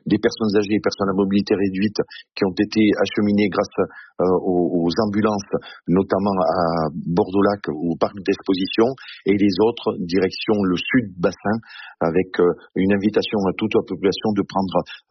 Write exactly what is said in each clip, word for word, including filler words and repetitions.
des personnes âgées et personnes à mobilité réduite qui ont été acheminées grâce euh, aux, aux ambulances, notamment à Bordeaux-Lac ou au parc d'exposition, et les autres direction le sud bassin, avec euh, une invitation à toute la population de prendre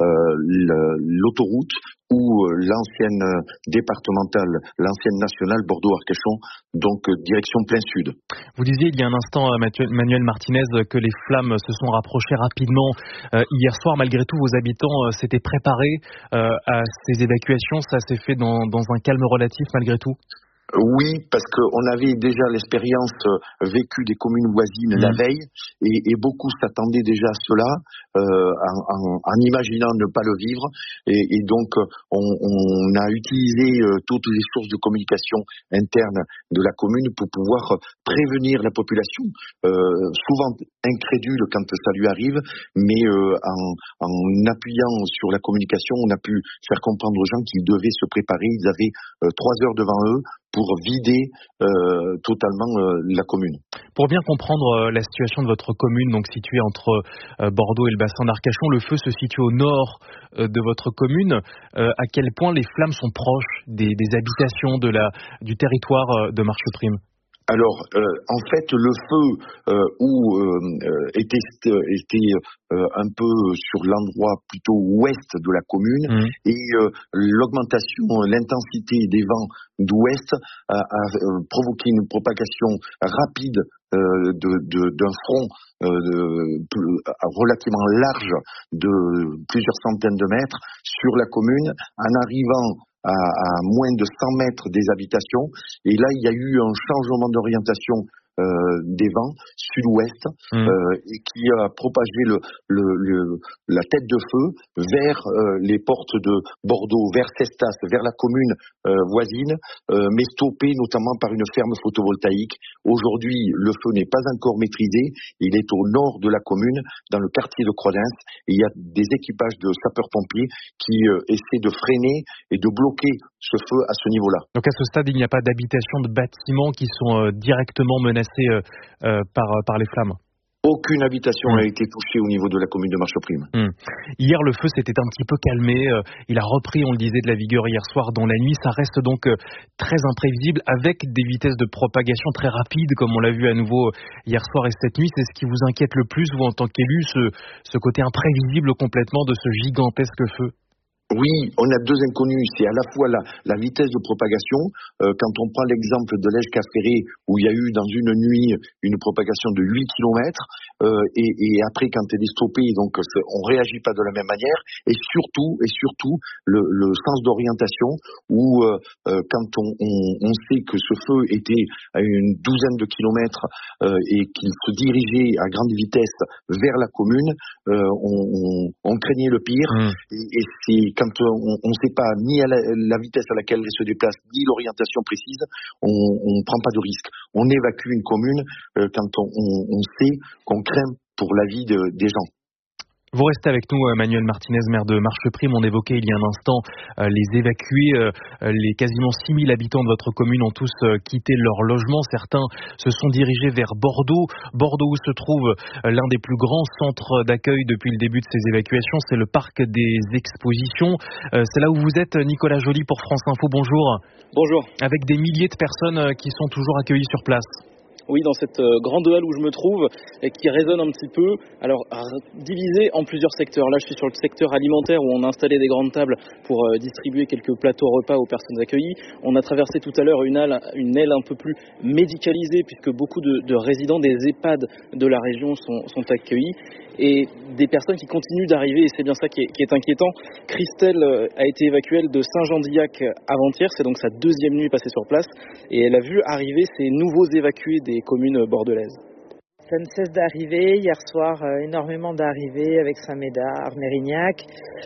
euh, l'autoroute ou euh, l'ancienne départementale, l'ancienne nationale Bordeaux-Arcachon, donc euh, direction plein sud. Vous disiez il y a un instant, Manuel Martinez, que les flammes se sont rapprochées rapidement euh, hier soir. Malgré tout, vos habitants euh, s'étaient préparés euh, à ces évacuations. Ça s'est fait dans, dans un calme relatif malgré tout? Oui, parce qu'on avait déjà l'expérience vécue des communes voisines mmh. la veille, et, et beaucoup s'attendaient déjà à cela, euh, en, en, en imaginant ne pas le vivre, et, et donc on, on a utilisé euh, toutes les sources de communication internes de la commune pour pouvoir prévenir la population, euh, souvent incrédule quand ça lui arrive, mais euh, en, en appuyant sur la communication, on a pu faire comprendre aux gens qu'ils devaient se préparer. Ils avaient euh, trois heures devant eux pour vider euh, totalement euh, la commune. Pour bien comprendre euh, la situation de votre commune, donc située entre euh, Bordeaux et le bassin d'Arcachon, le feu se situe au nord euh, de votre commune. Euh, à quel point les flammes sont proches des, des habitations, de la, du territoire euh, de Marcheprime? Alors, euh, en fait, le feu euh, où euh, était, était euh, un peu sur l'endroit plutôt ouest de la commune, mmh. et euh, l'augmentation, l'intensité des vents d'ouest a, a provoqué une propagation rapide euh, de, de, d'un front euh, de, relativement large de plusieurs centaines de mètres sur la commune, en arrivant à, à moins de cent mètres des habitations. Et là, il y a eu un changement d'orientation euh, des vents sud-ouest, mmh. euh, et qui a propagé le, le, le, la tête de feu vers euh, les portes de Bordeaux, vers Cestas, vers la commune euh, voisine, euh, mais stoppé notamment par une ferme photovoltaïque. Aujourd'hui, le feu n'est pas encore maîtrisé. Il est au nord de la commune, dans le quartier de Croix-Lens, et il y a des équipages de sapeurs-pompiers qui euh, essaient de freiner et de bloquer ce feu à ce niveau-là. Donc à ce stade, il n'y a pas d'habitation, de bâtiments qui sont euh, directement menacés euh, euh, par, par les flammes? Aucune habitation n'a mmh. été touchée au niveau de la commune de Marcheprime. Mmh. Hier, le feu s'était un petit peu calmé. Euh, il a repris, on le disait, de la vigueur hier soir dans la nuit. Ça reste donc euh, très imprévisible, avec des vitesses de propagation très rapides, comme on l'a vu à nouveau hier soir et cette nuit. C'est ce qui vous inquiète le plus, vous, en tant qu'élu, ce, ce côté imprévisible complètement de ce gigantesque feu? Oui, on a deux inconnus. C'est à la fois la, la vitesse de propagation. Euh, quand on prend l'exemple de l'Ège-Caféré, où il y a eu dans une nuit une propagation de huit kilomètres, euh, et, et après quand elle est stoppée, donc on réagit pas de la même manière. Et surtout, et surtout le, le sens d'orientation, où euh, quand on, on, on sait que ce feu était à une douzaine de kilomètres euh, et qu'il se dirigeait à grande vitesse vers la commune, euh, on, on, on craignait le pire. Mmh. Et, et c'est quand on ne sait pas ni à la, la vitesse à laquelle elle se déplace, ni l'orientation précise, on ne prend pas de risque. On évacue une commune euh, quand on, on, on sait qu'on craint pour la vie de, des gens. Vous restez avec nous, Manuel Martinez, maire de Marcheprime. On évoquait il y a un instant euh, les évacués. Euh, les quasiment six mille habitants de votre commune ont tous euh, quitté leur logement. Certains se sont dirigés vers Bordeaux. Bordeaux, où se trouve euh, l'un des plus grands centres d'accueil depuis le début de ces évacuations. C'est le parc des expositions. Euh, c'est là où vous êtes, Nicolas Joly, pour France Info. Bonjour. Bonjour. Avec des milliers de personnes qui sont toujours accueillies sur place. Oui, dans cette grande halle où je me trouve, et qui résonne un petit peu, alors divisée en plusieurs secteurs. Là, je suis sur le secteur alimentaire où on a installé des grandes tables pour euh, distribuer quelques plateaux repas aux personnes accueillies. On a traversé tout à l'heure une aile, une aile un peu plus médicalisée, puisque beaucoup de, de résidents des EHPAD de la région sont, sont accueillis. Et des personnes qui continuent d'arriver, et c'est bien ça qui est, qui est inquiétant. Christelle a été évacuée de Saint-Jean-d'Illac avant-hier, c'est donc sa deuxième nuit passée sur place, et elle a vu arriver ces nouveaux évacués des communes bordelaises. Ça ne cesse d'arriver. Hier soir, euh, énormément d'arrivées avec Saint-Médard, Mérignac.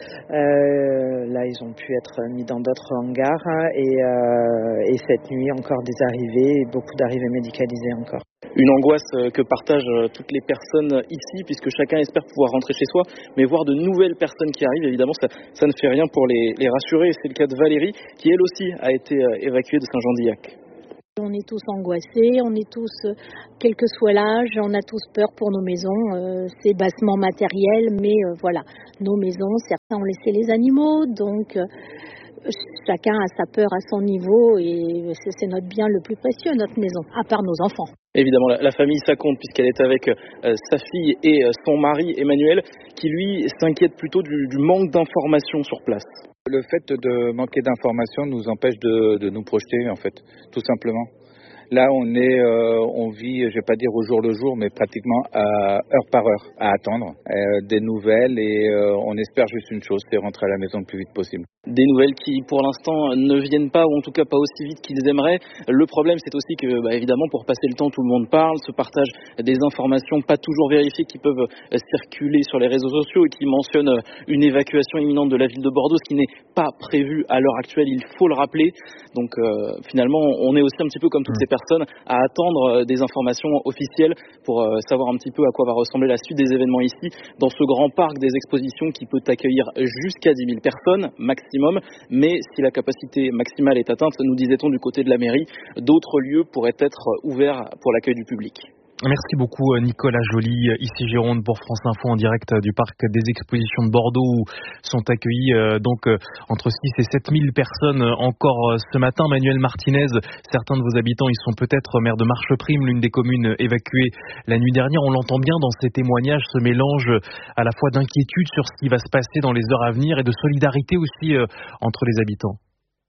Euh, là, ils ont pu être mis dans d'autres hangars. Hein, et, euh, et cette nuit, encore des arrivées, et beaucoup d'arrivées médicalisées encore. Une angoisse que partagent toutes les personnes ici, puisque chacun espère pouvoir rentrer chez soi, mais voir de nouvelles personnes qui arrivent, évidemment, ça, ça ne fait rien pour les, les rassurer. C'est le cas de Valérie, qui elle aussi a été évacuée de Saint-Jean-d'Illac. On est tous angoissés, on est tous, quel que soit l'âge, on a tous peur pour nos maisons. Euh, c'est bassement matériel, mais euh, voilà, nos maisons, certains ont laissé les animaux, donc euh, chacun a sa peur à son niveau et c'est, c'est notre bien le plus précieux, notre maison, à part nos enfants. Évidemment, la, la famille, ça compte puisqu'elle est avec euh, sa fille et euh, son mari Emmanuel, qui lui s'inquiète plutôt du, du manque d'informations sur place. Le fait de manquer d'informations nous empêche de, de nous projeter, en fait, tout simplement. Là, on est, euh, on vit, je vais pas dire au jour le jour, mais pratiquement à heure par heure, à attendre euh, des nouvelles et euh, on espère juste une chose, c'est rentrer à la maison le plus vite possible. Des nouvelles qui, pour l'instant, ne viennent pas, ou en tout cas pas aussi vite qu'ils aimeraient. Le problème, c'est aussi que, bah, évidemment, pour passer le temps, tout le monde parle, se partage des informations pas toujours vérifiées qui peuvent euh, circuler sur les réseaux sociaux et qui mentionnent euh, une évacuation imminente de la ville de Bordeaux, ce qui n'est pas prévu à l'heure actuelle, il faut le rappeler. Donc, euh, finalement, on est aussi un petit peu comme toutes ces personnes à attendre des informations officielles pour savoir un petit peu à quoi va ressembler la suite des événements ici, dans ce grand parc des expositions qui peut accueillir jusqu'à dix mille personnes maximum, mais si la capacité maximale est atteinte, nous disait-on du côté de la mairie, d'autres lieux pourraient être ouverts pour l'accueil du public. Merci beaucoup Nicolas Joly, ici Gironde pour France Info en direct du parc des expositions de Bordeaux où sont accueillis euh, donc euh, entre six et sept mille personnes encore euh, ce matin. Manuel Martinez, certains de vos habitants ils sont peut-être maire de Marcheprime, l'une des communes évacuées la nuit dernière. On l'entend bien dans ces témoignages, ce mélange à la fois d'inquiétude sur ce qui va se passer dans les heures à venir et de solidarité aussi euh, entre les habitants.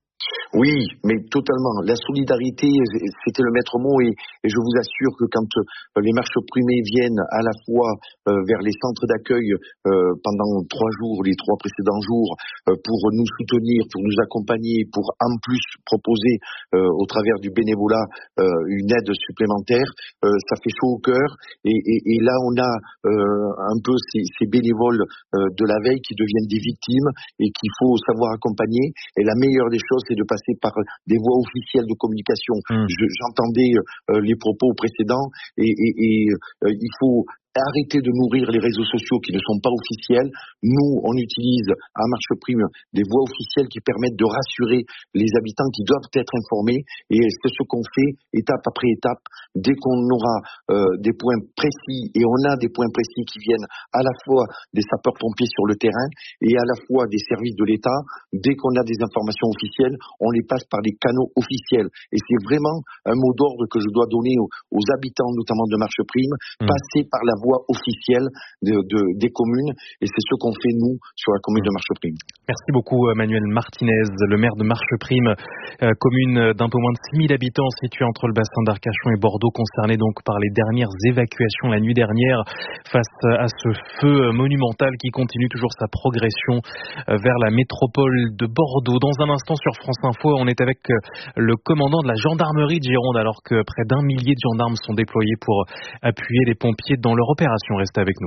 Oui, mais totalement. La solidarité, c'était le maître mot et, et je vous assure que quand euh, les marches primées viennent à la fois euh, vers les centres d'accueil euh, pendant trois jours, les trois précédents jours, euh, pour nous soutenir, pour nous accompagner, pour en plus proposer euh, au travers du bénévolat euh, une aide supplémentaire, euh, ça fait chaud au cœur. Et, et, et là, on a euh, un peu ces, ces bénévoles euh, de la veille qui deviennent des victimes et qu'il faut savoir accompagner. Et la meilleure des choses, c'est de passer par des voies officielles de communication. Mmh. Je, j'entendais euh, les propos précédents et, et, et euh, il faut arrêter de nourrir les réseaux sociaux qui ne sont pas officiels. Nous, on utilise à Marcheprime des voies officielles qui permettent de rassurer les habitants qui doivent être informés et c'est ce qu'on fait étape après étape. Dès qu'on aura euh, des points précis et on a des points précis qui viennent à la fois des sapeurs-pompiers sur le terrain et à la fois des services de l'État, dès qu'on a des informations officielles, on les passe par les canaux officiels. Et c'est vraiment un mot d'ordre que je dois donner aux, aux habitants, notamment de Marcheprime, mmh. passer par la voie officielle de, de, des communes et c'est ce qu'on fait nous sur la commune de Marcheprime. Merci beaucoup Manuel Martinez, le maire de Marcheprime, euh, commune d'un peu moins de six mille habitants située entre le bassin d'Arcachon et Bordeaux, concernée donc par les dernières évacuations la nuit dernière face à ce feu monumental qui continue toujours sa progression vers la métropole de Bordeaux. Dans un instant sur France Info, on est avec le commandant de la gendarmerie de Gironde alors que près d'un millier de gendarmes sont déployés pour appuyer les pompiers dans leur opération. Restez avec nous.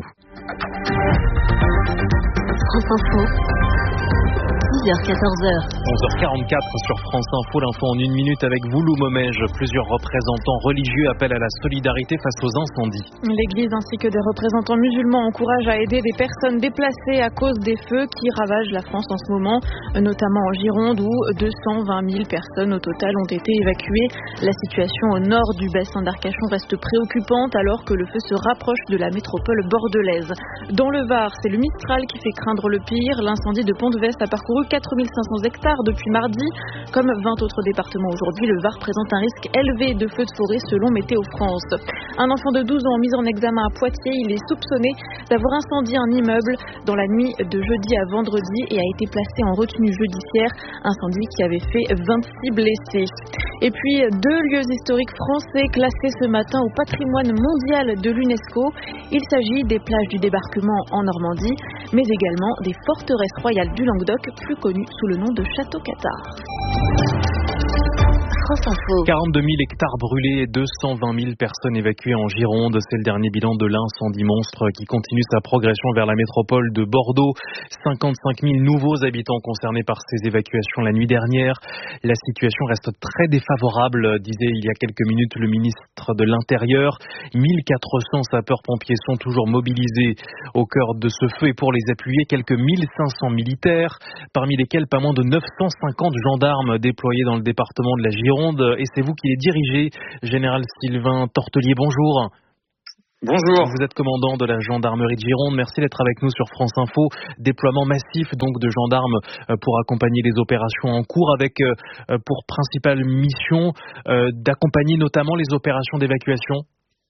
France Info. dix heures quatorze heures. onze heures quarante-quatre sur France Info, l'info en une minute avec vous, Lou Momège. Plusieurs représentants religieux appellent à la solidarité face aux incendies. L'Église ainsi que des représentants musulmans encouragent à aider des personnes déplacées à cause des feux qui ravagent la France en ce moment, notamment en Gironde où deux cent vingt mille personnes au total ont été évacuées. La situation au nord du bassin d'Arcachon reste préoccupante alors que le feu se rapproche de la métropole bordelaise. Dans le Var, c'est le Mistral qui fait craindre le pire. L'incendie de Pont-de-Vest a parcouru quatre mille cinq cents hectares depuis mardi. Comme vingt autres départements aujourd'hui, le Var présente un risque élevé de feux de forêt selon Météo France. Un enfant de douze ans mis en examen à Poitiers, il est soupçonné d'avoir incendié un immeuble dans la nuit de jeudi à vendredi et a été placé en retenue judiciaire. Incendie qui avait fait vingt-six blessés. Et puis deux lieux historiques français classés ce matin au patrimoine mondial de l'UNESCO. Il s'agit des plages du débarquement en Normandie, mais également des forteresses royales du Languedoc, plus connues sous le nom de Château Cathare. quarante-deux mille hectares brûlés et deux cent vingt mille personnes évacuées en Gironde. C'est le dernier bilan de l'incendie monstre qui continue sa progression vers la métropole de Bordeaux. cinquante-cinq mille nouveaux habitants concernés par ces évacuations la nuit dernière. La situation reste très défavorable, disait il y a quelques minutes le ministre de l'Intérieur. mille quatre cents sapeurs-pompiers sont toujours mobilisés au cœur de ce feu et pour les appuyer, quelques mille cinq cents militaires, parmi lesquels pas moins de neuf cent cinquante gendarmes déployés dans le département de la Gironde. Gironde et c'est vous qui les dirigez. Général Sylvain Tortelier, bonjour. Bonjour. Vous êtes commandant de la gendarmerie de Gironde. Merci d'être avec nous sur France Info. Déploiement massif donc de gendarmes pour accompagner les opérations en cours avec pour principale mission d'accompagner notamment les opérations d'évacuation.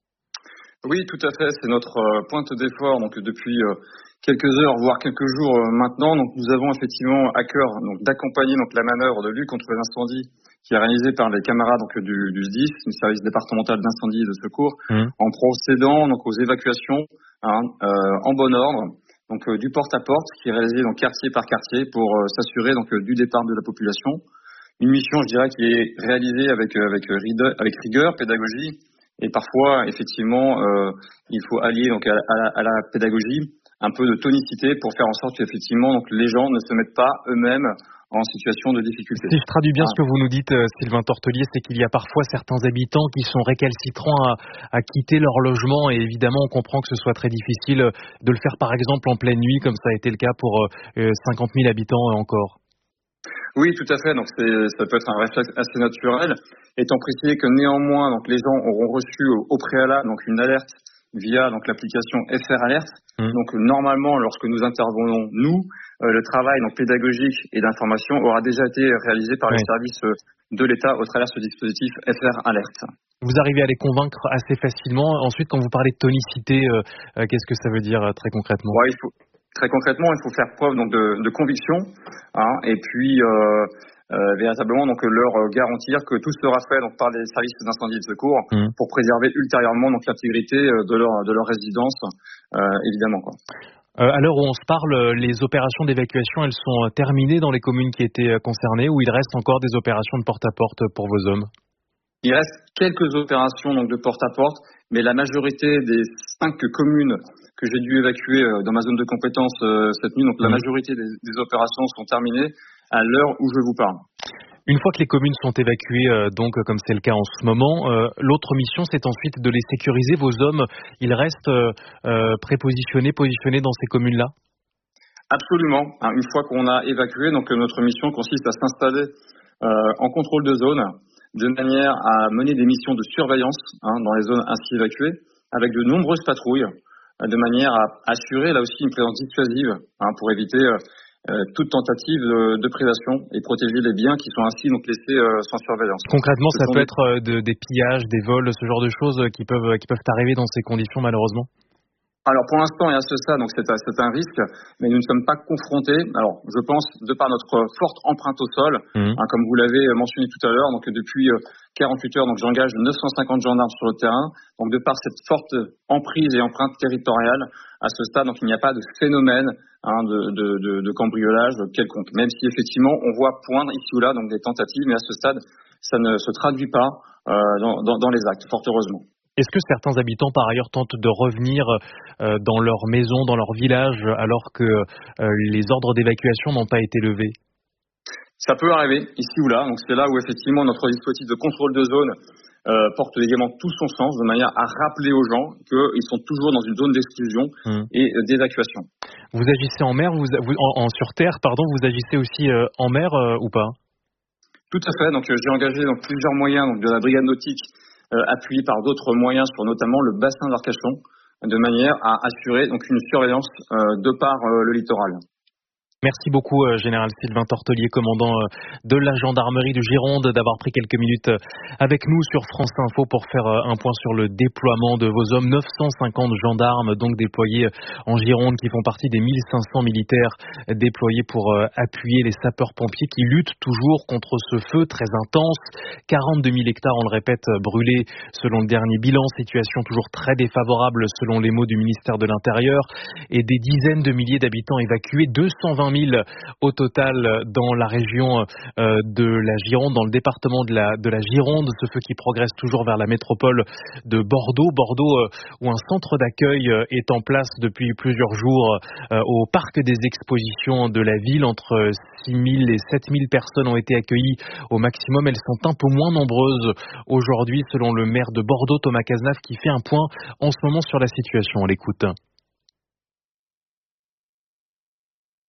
Oui, tout à fait. C'est notre pointe d'effort donc depuis quelques heures, voire quelques jours maintenant. Donc nous avons effectivement à cœur donc d'accompagner donc la manœuvre de lutte contre les incendies qui est réalisée par les camarades donc du, du S D I S, du service départemental d'incendie et de secours, mmh. en procédant donc aux évacuations hein, euh, en bon ordre, donc euh, du porte-à-porte qui est réalisé donc quartier par quartier pour euh, s'assurer donc euh, du départ de la population. Une mission, je dirais, qui est réalisée avec euh, avec rigueur, avec rigueur, pédagogie et parfois effectivement euh, il faut allier donc à, à, la, à la pédagogie un peu de tonicité pour faire en sorte qu'effectivement donc les gens ne se mettent pas eux-mêmes en situation de difficulté. Si je traduis bien ah. ce que vous nous dites, euh, Sylvain Tortelier, c'est qu'il y a parfois certains habitants qui sont récalcitrants à, à quitter leur logement et évidemment on comprend que ce soit très difficile de le faire par exemple en pleine nuit comme ça a été le cas pour euh, cinquante mille habitants euh, encore. Oui, tout à fait. Donc c'est, ça peut être un réflexe assez naturel. Étant précisé que néanmoins, donc les gens auront reçu au, au préalable donc une alerte via donc l'application F R Alert. Mmh. Donc normalement, lorsque nous intervenons nous, euh, le travail donc pédagogique et d'information aura déjà été réalisé par oui. les services de l'État au travers de ce dispositif F R Alert. Vous arrivez à les convaincre assez facilement. Ensuite, quand vous parlez de tonicité, euh, euh, qu'est-ce que ça veut dire euh, très concrètement ? Ouais, il faut très concrètement, il faut faire preuve donc de, de conviction, hein, et puis euh, Euh, véritablement donc leur euh, garantir que tout sera fait donc par les services d'incendie et de secours mmh. pour préserver ultérieurement donc l'intégrité de leur de leur résidence euh, évidemment quoi. Euh, à l'heure où on se parle, les opérations d'évacuation elles sont terminées dans les communes qui étaient concernées ou il reste encore des opérations de porte-à-porte pour vos hommes? Il reste quelques opérations donc de porte-à-porte, mais la majorité des cinq communes que j'ai dû évacuer dans ma zone de compétence euh, cette nuit, donc mmh. la majorité des, des opérations sont terminées à l'heure où je vous parle. Une fois que les communes sont évacuées, euh, donc comme c'est le cas en ce moment, euh, l'autre mission c'est ensuite de les sécuriser. Vos hommes, ils restent euh, euh, prépositionnés, positionnés dans ces communes-là? Absolument. Hein, une fois qu'on a évacué, donc notre mission consiste à s'installer euh, en contrôle de zone, de manière à mener des missions de surveillance hein, dans les zones ainsi évacuées, avec de nombreuses patrouilles, de manière à assurer là aussi une présence dissuasive hein, pour éviter euh, Euh, toute tentative de, de prédation et protéger les biens qui sont ainsi donc laissés euh, sans surveillance. Concrètement, ce ça peut des... être euh, de, des pillages, des vols, ce genre de choses qui peuvent qui peuvent arriver dans ces conditions malheureusement. Alors pour l'instant et à ce stade, donc c'est un, c'est un risque, mais nous ne sommes pas confrontés. Alors je pense de par notre forte empreinte au sol, mmh. hein, comme vous l'avez mentionné tout à l'heure, donc depuis quarante-huit heures, donc j'engage neuf cent cinquante gendarmes sur le terrain. Donc de par cette forte emprise et empreinte territoriale, à ce stade, donc il n'y a pas de phénomène hein, de, de, de, de cambriolage quelconque. Même si effectivement on voit poindre ici ou là donc des tentatives, mais à ce stade ça ne se traduit pas euh, dans, dans, dans les actes, fort heureusement. Est-ce que certains habitants, par ailleurs, tentent de revenir euh, dans leur maison, dans leur village, alors que euh, les ordres d'évacuation n'ont pas été levés? Ça peut arriver, ici ou là. Donc c'est là où, effectivement, notre dispositif de contrôle de zone euh, porte également tout son sens, de manière à rappeler aux gens qu'ils sont toujours dans une zone d'exclusion mmh. et euh, d'évacuation. Vous agissez en mer, vous, vous, en, en sur terre, pardon, vous agissez aussi euh, en mer euh, ou pas? Tout à fait. Donc euh, j'ai engagé donc, plusieurs moyens donc, de la brigade nautique, Euh, appuyé par d'autres moyens sur notamment le bassin d'Arcachon, de manière à assurer donc une surveillance euh, de par euh, le littoral. Merci beaucoup, euh, Général Sylvain Tortelier, commandant euh, de la gendarmerie de Gironde, d'avoir pris quelques minutes euh, avec nous sur France Info pour faire euh, un point sur le déploiement de vos hommes. neuf cent cinquante gendarmes donc déployés en Gironde qui font partie des mille cinq cents militaires déployés pour euh, appuyer les sapeurs-pompiers qui luttent toujours contre ce feu très intense. quarante-deux mille hectares, on le répète, brûlés selon le dernier bilan. Situation toujours très défavorable selon les mots du ministère de l'Intérieur. Et des dizaines de milliers d'habitants évacués, deux cent vingt mille au total dans la région euh, de la Gironde, dans le département de la, de la Gironde, ce feu qui progresse toujours vers la métropole de Bordeaux. Bordeaux euh, où un centre d'accueil euh, est en place depuis plusieurs jours euh, au parc des expositions de la ville. Entre six mille et sept mille personnes ont été accueillies au maximum. Elles sont un peu moins nombreuses aujourd'hui selon le maire de Bordeaux, Thomas Cazenave, qui fait un point en ce moment sur la situation. On l'écoute.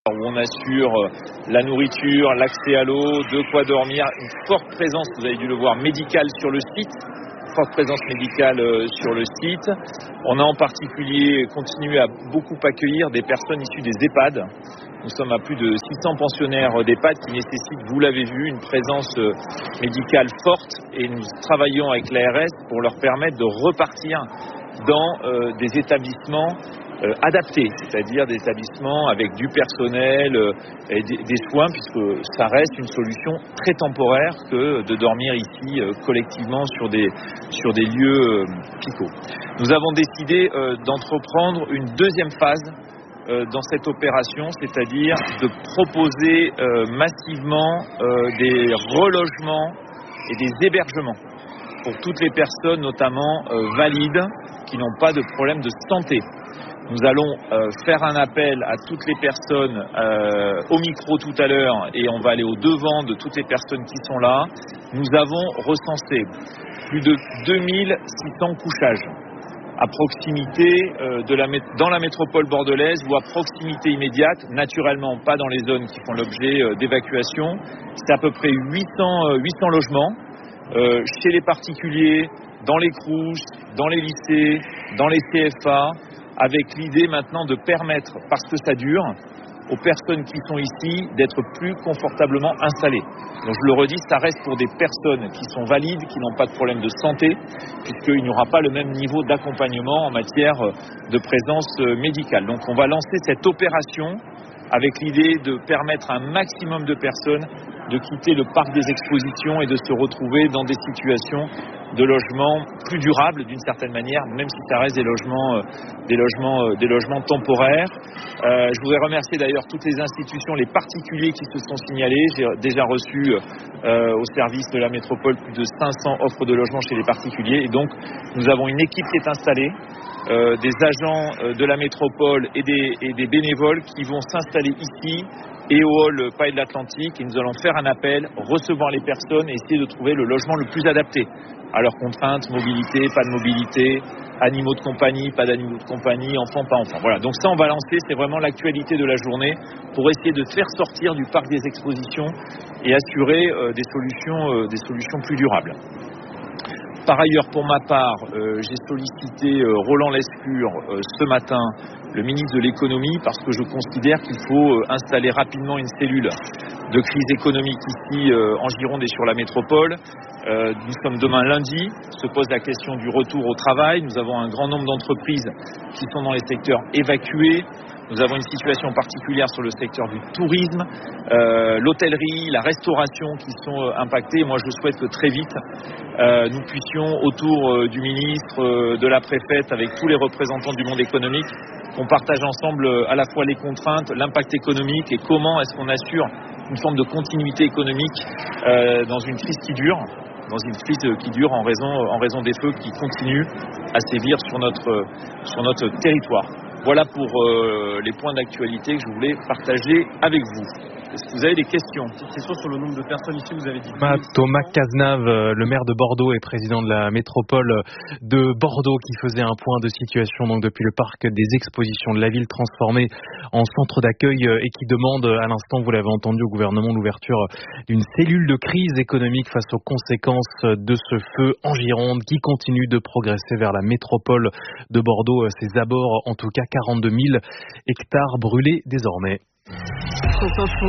où on assure la nourriture, l'accès à l'eau, de quoi dormir, une forte présence, vous avez dû le voir, médicale sur le site, forte présence médicale sur le site. On a en particulier continué à beaucoup accueillir des personnes issues des EHPAD. Nous sommes à plus de six cents pensionnaires d'EHPAD qui nécessitent, vous l'avez vu, une présence médicale forte et nous travaillons avec l'A R S pour leur permettre de repartir dans euh, des établissements euh, adaptés, c'est-à-dire des établissements avec du personnel euh, et des, des soins, puisque ça reste une solution très temporaire que de dormir ici euh, collectivement sur des, sur des lieux euh, picots. Nous avons décidé euh, d'entreprendre une deuxième phase dans cette opération, c'est-à-dire de proposer euh, massivement euh, des relogements et des hébergements pour toutes les personnes, notamment euh, valides, qui n'ont pas de problème de santé. Nous allons euh, faire un appel à toutes les personnes euh, au micro tout à l'heure et on va aller au devant de toutes les personnes qui sont là. Nous avons recensé plus de deux mille six cents couchages à proximité euh, de la, dans la métropole bordelaise ou à proximité immédiate, naturellement pas dans les zones qui font l'objet euh, d'évacuation. C'est à peu près huit cents, euh, huit cents logements euh, chez les particuliers, dans les crous, dans les lycées, dans les C F A, avec l'idée maintenant de permettre, parce que ça dure, aux personnes qui sont ici d'être plus confortablement installées. Donc je le redis, ça reste pour des personnes qui sont valides, qui n'ont pas de problème de santé, puisqu'il n'y aura pas le même niveau d'accompagnement en matière de présence médicale. Donc on va lancer cette opération avec l'idée de permettre à un maximum de personnes de quitter le parc des expositions et de se retrouver dans des situations de logement plus durables d'une certaine manière, même si ça reste des logements, euh, des logements, euh, des logements temporaires. Euh, je voudrais remercier d'ailleurs toutes les institutions, les particuliers qui se sont signalés. J'ai déjà reçu euh, au service de la métropole plus de cinq cents offres de logement chez les particuliers. Et donc, nous avons une équipe qui est installée, euh, des agents euh, de la métropole et des, et des bénévoles qui vont s'installer ici et au hall Paille de l'Atlantique, et nous allons faire un appel, recevoir les personnes et essayer de trouver le logement le plus adapté à leurs contraintes, mobilité, pas de mobilité, animaux de compagnie, pas d'animaux de compagnie, enfants, pas enfants. Voilà, donc ça on va lancer, c'est vraiment l'actualité de la journée pour essayer de faire sortir du parc des expositions et assurer euh, des solutions, euh, des solutions plus durables. Par ailleurs, pour ma part, euh, j'ai sollicité euh, Roland Lescure euh, ce matin, le ministre de l'économie, parce que je considère qu'il faut euh, installer rapidement une cellule de crise économique ici euh, en Gironde et sur la métropole. Euh, nous sommes demain lundi, se pose la question du retour au travail. Nous avons un grand nombre d'entreprises qui sont dans les secteurs évacués. Nous avons une situation particulière sur le secteur du tourisme, euh, l'hôtellerie, la restauration qui sont euh, impactés. Moi, je souhaite que très vite, euh, nous puissions, autour euh, du ministre, euh, de la préfète, avec tous les représentants du monde économique, qu'on partage ensemble euh, à la fois les contraintes, l'impact économique et comment est-ce qu'on assure une forme de continuité économique euh, dans une crise qui dure. dans une crise qui dure en raison, en raison des feux qui continuent à sévir sur notre, sur notre territoire. Voilà pour euh, les points d'actualité que je voulais partager avec vous. Est-ce que vous avez des questions ? Petite question sur le nombre de personnes ici, vous avez dit. Thomas Cazenave, le maire de Bordeaux et président de la métropole de Bordeaux, qui faisait un point de situation donc depuis le parc des expositions de la ville transformé en centre d'accueil et qui demande à l'instant, vous l'avez entendu, au gouvernement l'ouverture d'une cellule de crise économique face aux conséquences de ce feu en Gironde qui continue de progresser vers la métropole de Bordeaux. Ses abords, en tout cas quarante-deux mille hectares brûlés désormais. Trop Info,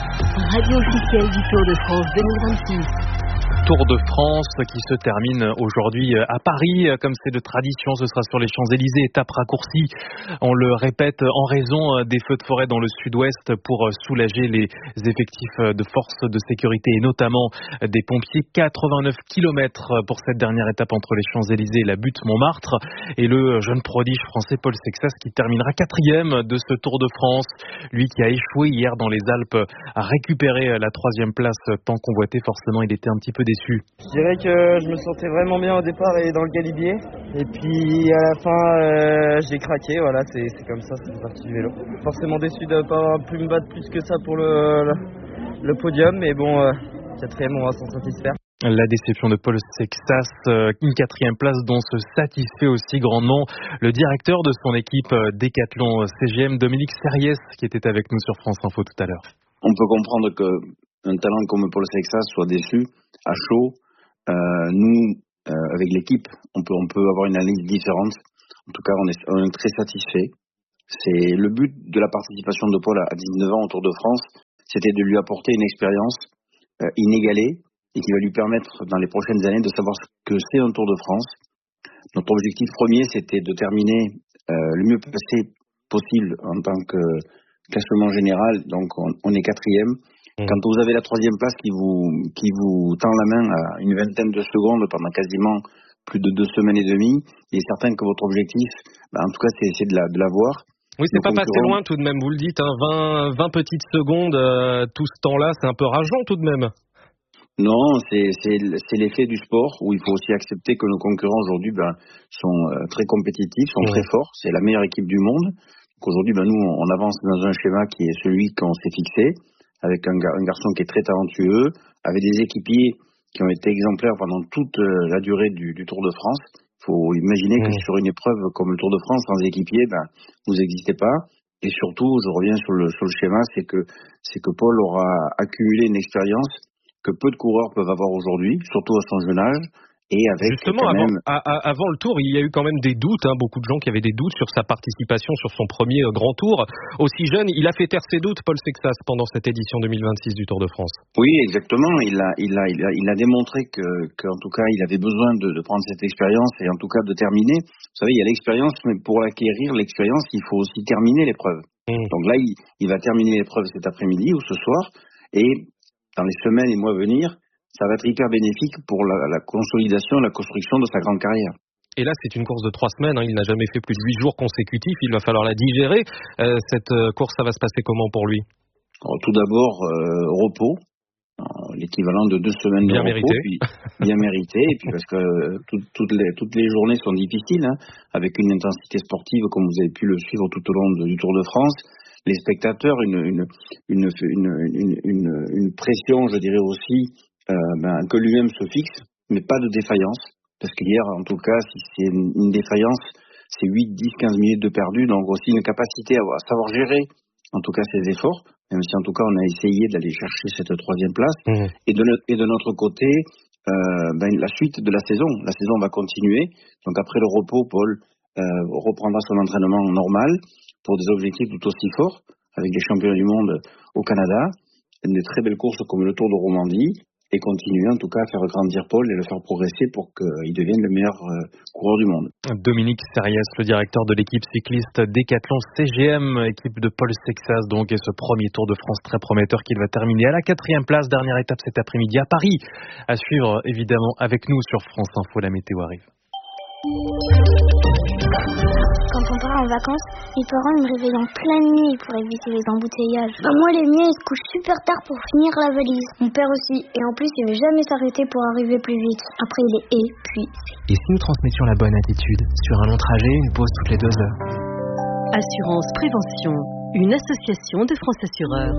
radio officielle du Tour de France deux mille vingt-six. Tour de France qui se termine aujourd'hui à Paris. Comme c'est de tradition, ce sera sur les Champs-Élysées, étape raccourcie, on le répète, en raison des feux de forêt dans le sud-ouest pour soulager les effectifs de forces de sécurité et notamment des pompiers. quatre-vingt-neuf kilomètres pour cette dernière étape entre les Champs-Élysées et la butte Montmartre. Et le jeune prodige français Paul Sexas qui terminera quatrième de ce Tour de France. Lui qui a échoué hier dans les Alpes à récupérer la troisième place tant convoitée. Forcément, il était un petit peu déçu. Je dirais que je me sentais vraiment bien au départ et dans le galibier. Et puis à la fin, euh, j'ai craqué. Voilà, c'est, c'est comme ça, c'est parti du vélo. Forcément déçu de ne pas avoir pu me battre plus que ça pour le, le, le podium. Mais bon, euh, quatrième, on va s'en satisfaire. La déception de Paul Sexas, une quatrième place dont se satisfait aussi grandement le directeur de son équipe Décathlon C G M, Dominique Serriès, qui était avec nous sur France Info tout à l'heure. On peut comprendre qu'un talent comme Paul Sexas soit déçu, à chaud. Euh, nous, euh, avec l'équipe, on peut, on peut avoir une analyse différente. En tout cas, on est, on est très satisfait. C'est le but de la participation de Paul à dix-neuf ans au Tour de France, c'était de lui apporter une expérience euh, inégalée et qui va lui permettre dans les prochaines années de savoir ce que c'est un Tour de France. Notre objectif premier, c'était de terminer euh, le mieux placé possible en tant que classement général. Donc on, on est quatrième. Mmh. Quand vous avez la troisième place qui vous qui vous tend la main à une vingtaine de secondes pendant quasiment plus de deux semaines et demie, il est certain que votre objectif, bah, en tout cas, c'est, c'est de, la, de l'avoir. Oui, c'est pas passé loin tout de même, vous le dites, hein, vingt, vingt petites secondes, euh, tout ce temps-là, c'est un peu rageant tout de même. Non, c'est, c'est, c'est l'effet du sport où il faut aussi accepter que nos concurrents aujourd'hui ben, sont euh, très compétitifs, sont mmh. très forts, c'est la meilleure équipe du monde. Donc aujourd'hui, ben, nous, on avance dans un schéma qui est celui qu'on s'est fixé, avec un, gar- un garçon qui est très talentueux, avec des équipiers qui ont été exemplaires pendant toute la durée du, du Tour de France. Il faut imaginer que mmh. sur une épreuve comme le Tour de France, sans équipier, ben, vous n'existez pas. Et surtout, je reviens sur le, sur le schéma, c'est que, c'est que Paul aura accumulé une expérience que peu de coureurs peuvent avoir aujourd'hui, surtout à son jeune âge. Et avec Justement, quand avant, même... à, à, avant le Tour, il y a eu quand même des doutes, hein, beaucoup de gens qui avaient des doutes sur sa participation sur son premier euh, grand Tour. Aussi jeune, il a fait taire ses doutes, Paul Sexas, pendant cette édition deux mille vingt-six du Tour de France. Oui, exactement. Il a, il a, il a, il a démontré que, qu'en tout cas, il avait besoin de, de prendre cette expérience et en tout cas de terminer. Vous savez, il y a l'expérience, mais pour l'acquérir, l'expérience, il faut aussi terminer l'épreuve. Mmh. Donc là, il, il va terminer l'épreuve cet après-midi ou ce soir, et dans les semaines et mois à venir, ça va être hyper bénéfique pour la, la consolidation, la construction de sa grande carrière. Et là, c'est une course de trois semaines. Hein. Il n'a jamais fait plus de huit jours consécutifs. Il va falloir la digérer. Euh, cette euh, course, ça va se passer comment pour lui ? Alors, tout d'abord, euh, repos. Alors, l'équivalent de deux semaines bien de repos. Mérité. Puis, bien mérité. Et puis parce que euh, tout, toutes, les, toutes les journées sont difficiles, hein, avec une intensité sportive comme vous avez pu le suivre tout au long de, du Tour de France. Les spectateurs, une, une, une, une, une, une, une pression, je dirais aussi, Euh, ben, que lui-même se fixe, mais pas de défaillance. Parce qu'hier, en tout cas, si c'est une, une défaillance, c'est huit, dix, quinze minutes de perdu, donc aussi une capacité à, à savoir gérer, en tout cas, ses efforts, même si en tout cas, on a essayé d'aller chercher cette troisième place. Mmh. Et, de notre, et de notre côté, euh, ben, la suite de la saison. La saison va continuer. Donc après le repos, Paul euh, reprendra son entraînement normal pour des objectifs tout aussi forts, avec des championnats du monde au Canada, des très belles courses comme le Tour de Romandie, et continuer en tout cas à faire grandir Paul et le faire progresser pour qu'il devienne le meilleur euh, coureur du monde. Dominique Serriès, le directeur de l'équipe cycliste Décathlon C G M, équipe de Paul Sexas, donc, et ce premier Tour de France très prometteur qu'il va terminer à la quatrième place. Dernière étape cet après-midi à Paris. À suivre évidemment avec nous sur France Info, la météo arrive. Quand on part en vacances, mes parents me réveillent en pleine nuit pour éviter les embouteillages. Bah moi, les miens, ils se couchent super tard pour finir la valise. Mon père aussi. Et en plus, il ne veut jamais s'arrêter pour arriver plus vite. Après, il est épuisé. Et si nous transmettions la bonne attitude ? Sur un long trajet, une pause toutes les deux heures. Assurance Prévention, une association de France Assureurs.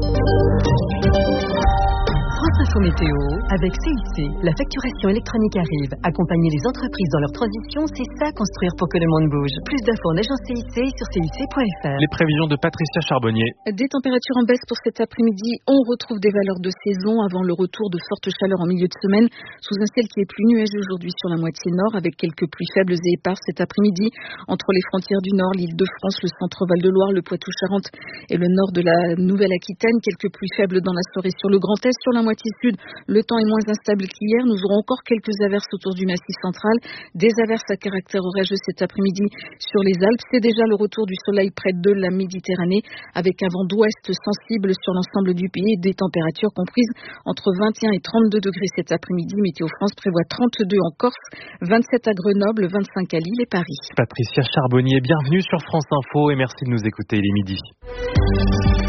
France Info Météo, avec C I C, la facturation électronique arrive. Accompagner les entreprises dans leur transition, c'est ça construire pour que le monde bouge. Plus d'infos en agence C I C sur C I C point F R. Les prévisions de Patricia Charbonnier. Des températures en baisse pour cet après-midi. On retrouve des valeurs de saison avant le retour de fortes chaleurs en milieu de semaine, sous un ciel qui est plus nuageux aujourd'hui sur la moitié nord, avec quelques pluies faibles et éparses cet après-midi entre les frontières du nord, l'Île-de-France, le centre Val-de-Loire, le Poitou-Charentes et le nord de la Nouvelle-Aquitaine. Quelques pluies faibles dans la soirée sur le Grand Est. Sur la moitié sud, le temps est moins instable qu'hier. Nous aurons encore quelques averses autour du Massif central. Des averses à caractère orageux cet après-midi sur les Alpes. C'est déjà le retour du soleil près de la Méditerranée, avec un vent d'ouest sensible sur l'ensemble du pays et des températures comprises entre vingt et un et trente-deux degrés cet après-midi. Météo France prévoit trente-deux en Corse, vingt-sept à Grenoble, vingt-cinq à Lille et Paris. Patricia Charbonnier, bienvenue sur France Info et merci de nous écouter. Il est midi.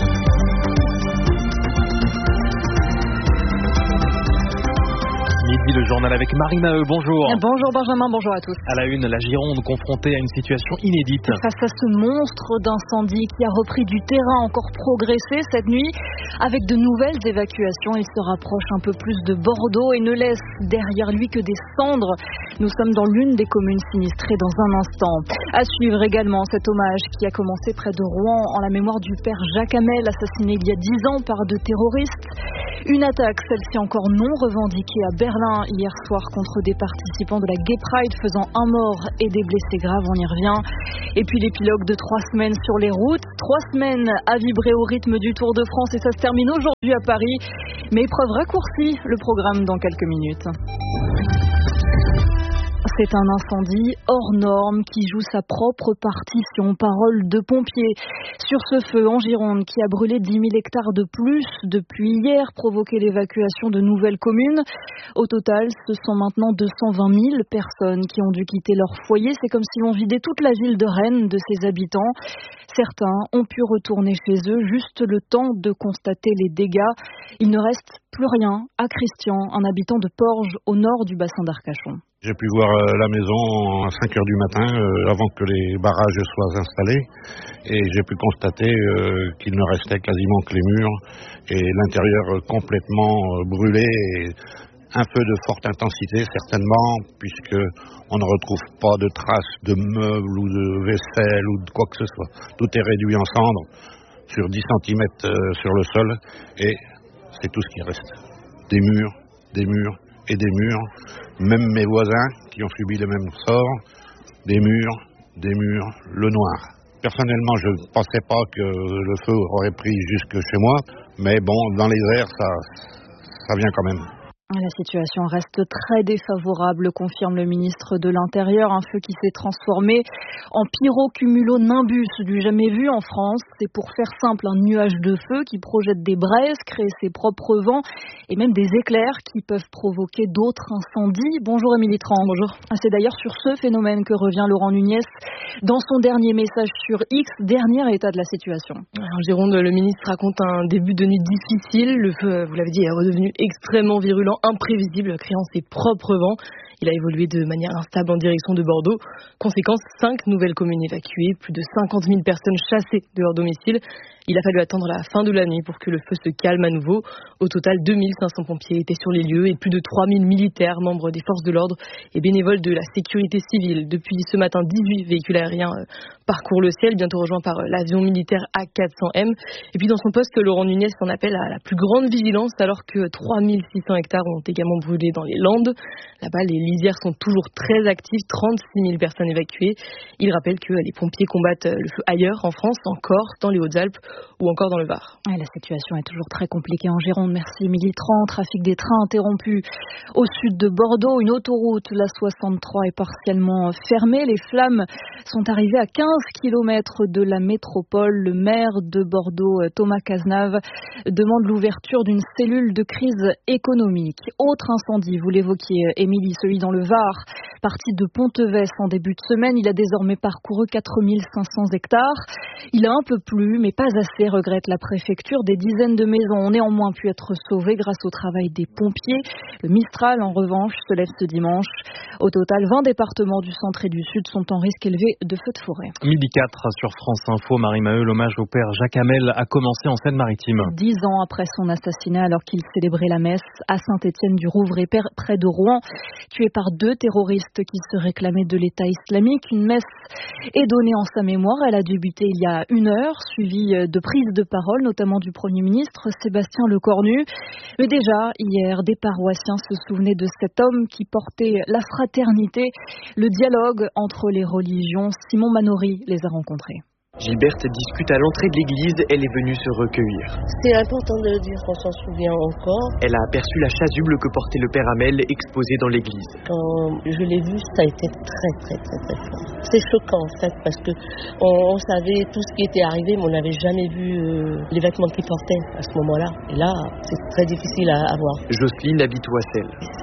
Midi, le Le journal avec Marie Maheu, bonjour. Bonjour Benjamin, bonjour à tous. À la une, la Gironde confrontée à une situation inédite. Face à ce monstre d'incendie qui a repris du terrain, encore progressé cette nuit, avec de nouvelles évacuations, il se rapproche un peu plus de Bordeaux et ne laisse derrière lui que des cendres. Nous sommes dans l'une des communes sinistrées dans un instant. À suivre également cet hommage qui a commencé près de Rouen en la mémoire du père Jacques Hamel, assassiné il y a dix ans par deux terroristes. Une attaque, celle-ci encore non revendiquée à Berlin hier soir contre des participants de la Gay Pride, faisant un mort et des blessés graves, on y revient. Et puis l'épilogue de trois semaines sur les routes, trois semaines à vibrer au rythme du Tour de France, et ça se termine aujourd'hui à Paris. Mais épreuve raccourcie, le programme dans quelques minutes. C'est un incendie hors norme qui joue sa propre partition, parole de pompiers. Sur ce feu en Gironde qui a brûlé dix mille hectares de plus depuis hier, provoqué l'évacuation de nouvelles communes. Au total, ce sont maintenant deux cent vingt mille personnes qui ont dû quitter leur foyer. C'est comme si l'on vidait toute la ville de Rennes de ses habitants. Certains ont pu retourner chez eux, juste le temps de constater les dégâts. Il ne reste plus rien à Christian, un habitant de Porges, au nord du bassin d'Arcachon. J'ai pu voir la maison à cinq heures du matin, euh, avant que les barrages soient installés, et j'ai pu constater euh, qu'il ne restait quasiment que les murs, et l'intérieur complètement euh, brûlé, et un feu de forte intensité certainement, puisque on ne retrouve pas de traces de meubles ou de vaisselle ou de quoi que ce soit. Tout est réduit en cendres sur dix centimètres euh, sur le sol, et c'est tout ce qui reste. Des murs, des murs et des murs. Même mes voisins qui ont subi le même sort, des murs, des murs, le noir. Personnellement, je ne pensais pas que le feu aurait pris jusque chez moi, mais bon, dans les airs, ça, ça vient quand même. La situation reste très défavorable, confirme le ministre de l'Intérieur. Un feu qui s'est transformé en pyrocumulonimbus du jamais vu en France. C'est pour faire simple un nuage de feu qui projette des braises, crée ses propres vents et même des éclairs qui peuvent provoquer d'autres incendies. Bonjour Émilie Tran. Bonjour. C'est d'ailleurs sur ce phénomène que revient Laurent Nunez dans son dernier message sur X, dernier état de la situation. En Gironde, le ministre raconte un début de nuit difficile. Le feu, vous l'avez dit, est redevenu extrêmement virulent, imprévisible, créant ses propres vents. Il a évolué de manière instable en direction de Bordeaux. Conséquence, cinq nouvelles communes évacuées, plus de cinquante mille personnes chassées de leur domicile. Il a fallu attendre la fin de la nuit pour que le feu se calme à nouveau. Au total, deux mille cinq cents pompiers étaient sur les lieux et plus de trois mille militaires, membres des forces de l'ordre et bénévoles de la sécurité civile. Depuis ce matin, dix-huit véhicules aériens parcourent le ciel, bientôt rejoints par l'avion militaire A quatre cents M. Et puis dans son poste, Laurent Nunez en appelle à la plus grande vigilance alors que trois mille six cents hectares ont également brûlé dans les Landes. Là-bas, les lisières sont toujours très actives, trente-six mille personnes évacuées. Il rappelle que les pompiers combattent le feu ailleurs en France, en Corse, dans les Hautes-Alpes ou encore dans le Var. Et la situation est toujours très compliquée en Gironde. Merci Émilie Tran. Trafic des trains interrompu au sud de Bordeaux. Une autoroute, la soixante-trois, est partiellement fermée. Les flammes sont arrivées à quinze kilomètres de la métropole. Le maire de Bordeaux, Thomas Cazenave, demande l'ouverture d'une cellule de crise économique. Autre incendie, vous l'évoquiez Émilie, celui dans le Var. Parti de Pontevès en début de semaine, il a désormais parcouru quatre mille cinq cents hectares. Il a un peu plu, mais pas assez, regrette la préfecture. Des dizaines de maisons ont néanmoins pu être sauvées grâce au travail des pompiers. Le Mistral, en revanche, se lève ce dimanche. Au total, vingt départements du centre et du sud sont en risque élevé de feux de forêt. Midi quatre sur France Info, Marie Maheu, l'hommage au père Jacques Hamel a commencé en Seine-Maritime. Dix ans après son assassinat, alors qu'il célébrait la messe à Saint-Étienne-du-Rouvray, près de Rouen, tué par deux terroristes qui se réclamaient de l'État islamique. Une messe est donnée en sa mémoire. Elle a débuté il y a une heure, suivie de prises de parole, notamment du Premier ministre Sébastien Lecornu. Mais déjà, hier, des paroissiens se souvenaient de cet homme qui portait la fraternité, le dialogue entre les religions. Simon Manori les a rencontrés. Gilberte discute à l'entrée de l'église, elle est venue se recueillir. C'est important de le dire qu'on s'en souvient encore. Elle a aperçu la chasuble que portait le père Hamel exposée dans l'église. Quand je l'ai vu, ça a été très très très très fort. C'est choquant en fait parce que on, on savait tout ce qui était arrivé, mais on n'avait jamais vu euh, les vêtements qu'il portait à ce moment-là. Et là, c'est très difficile à, à voir. Jocelyne habite Ouassel.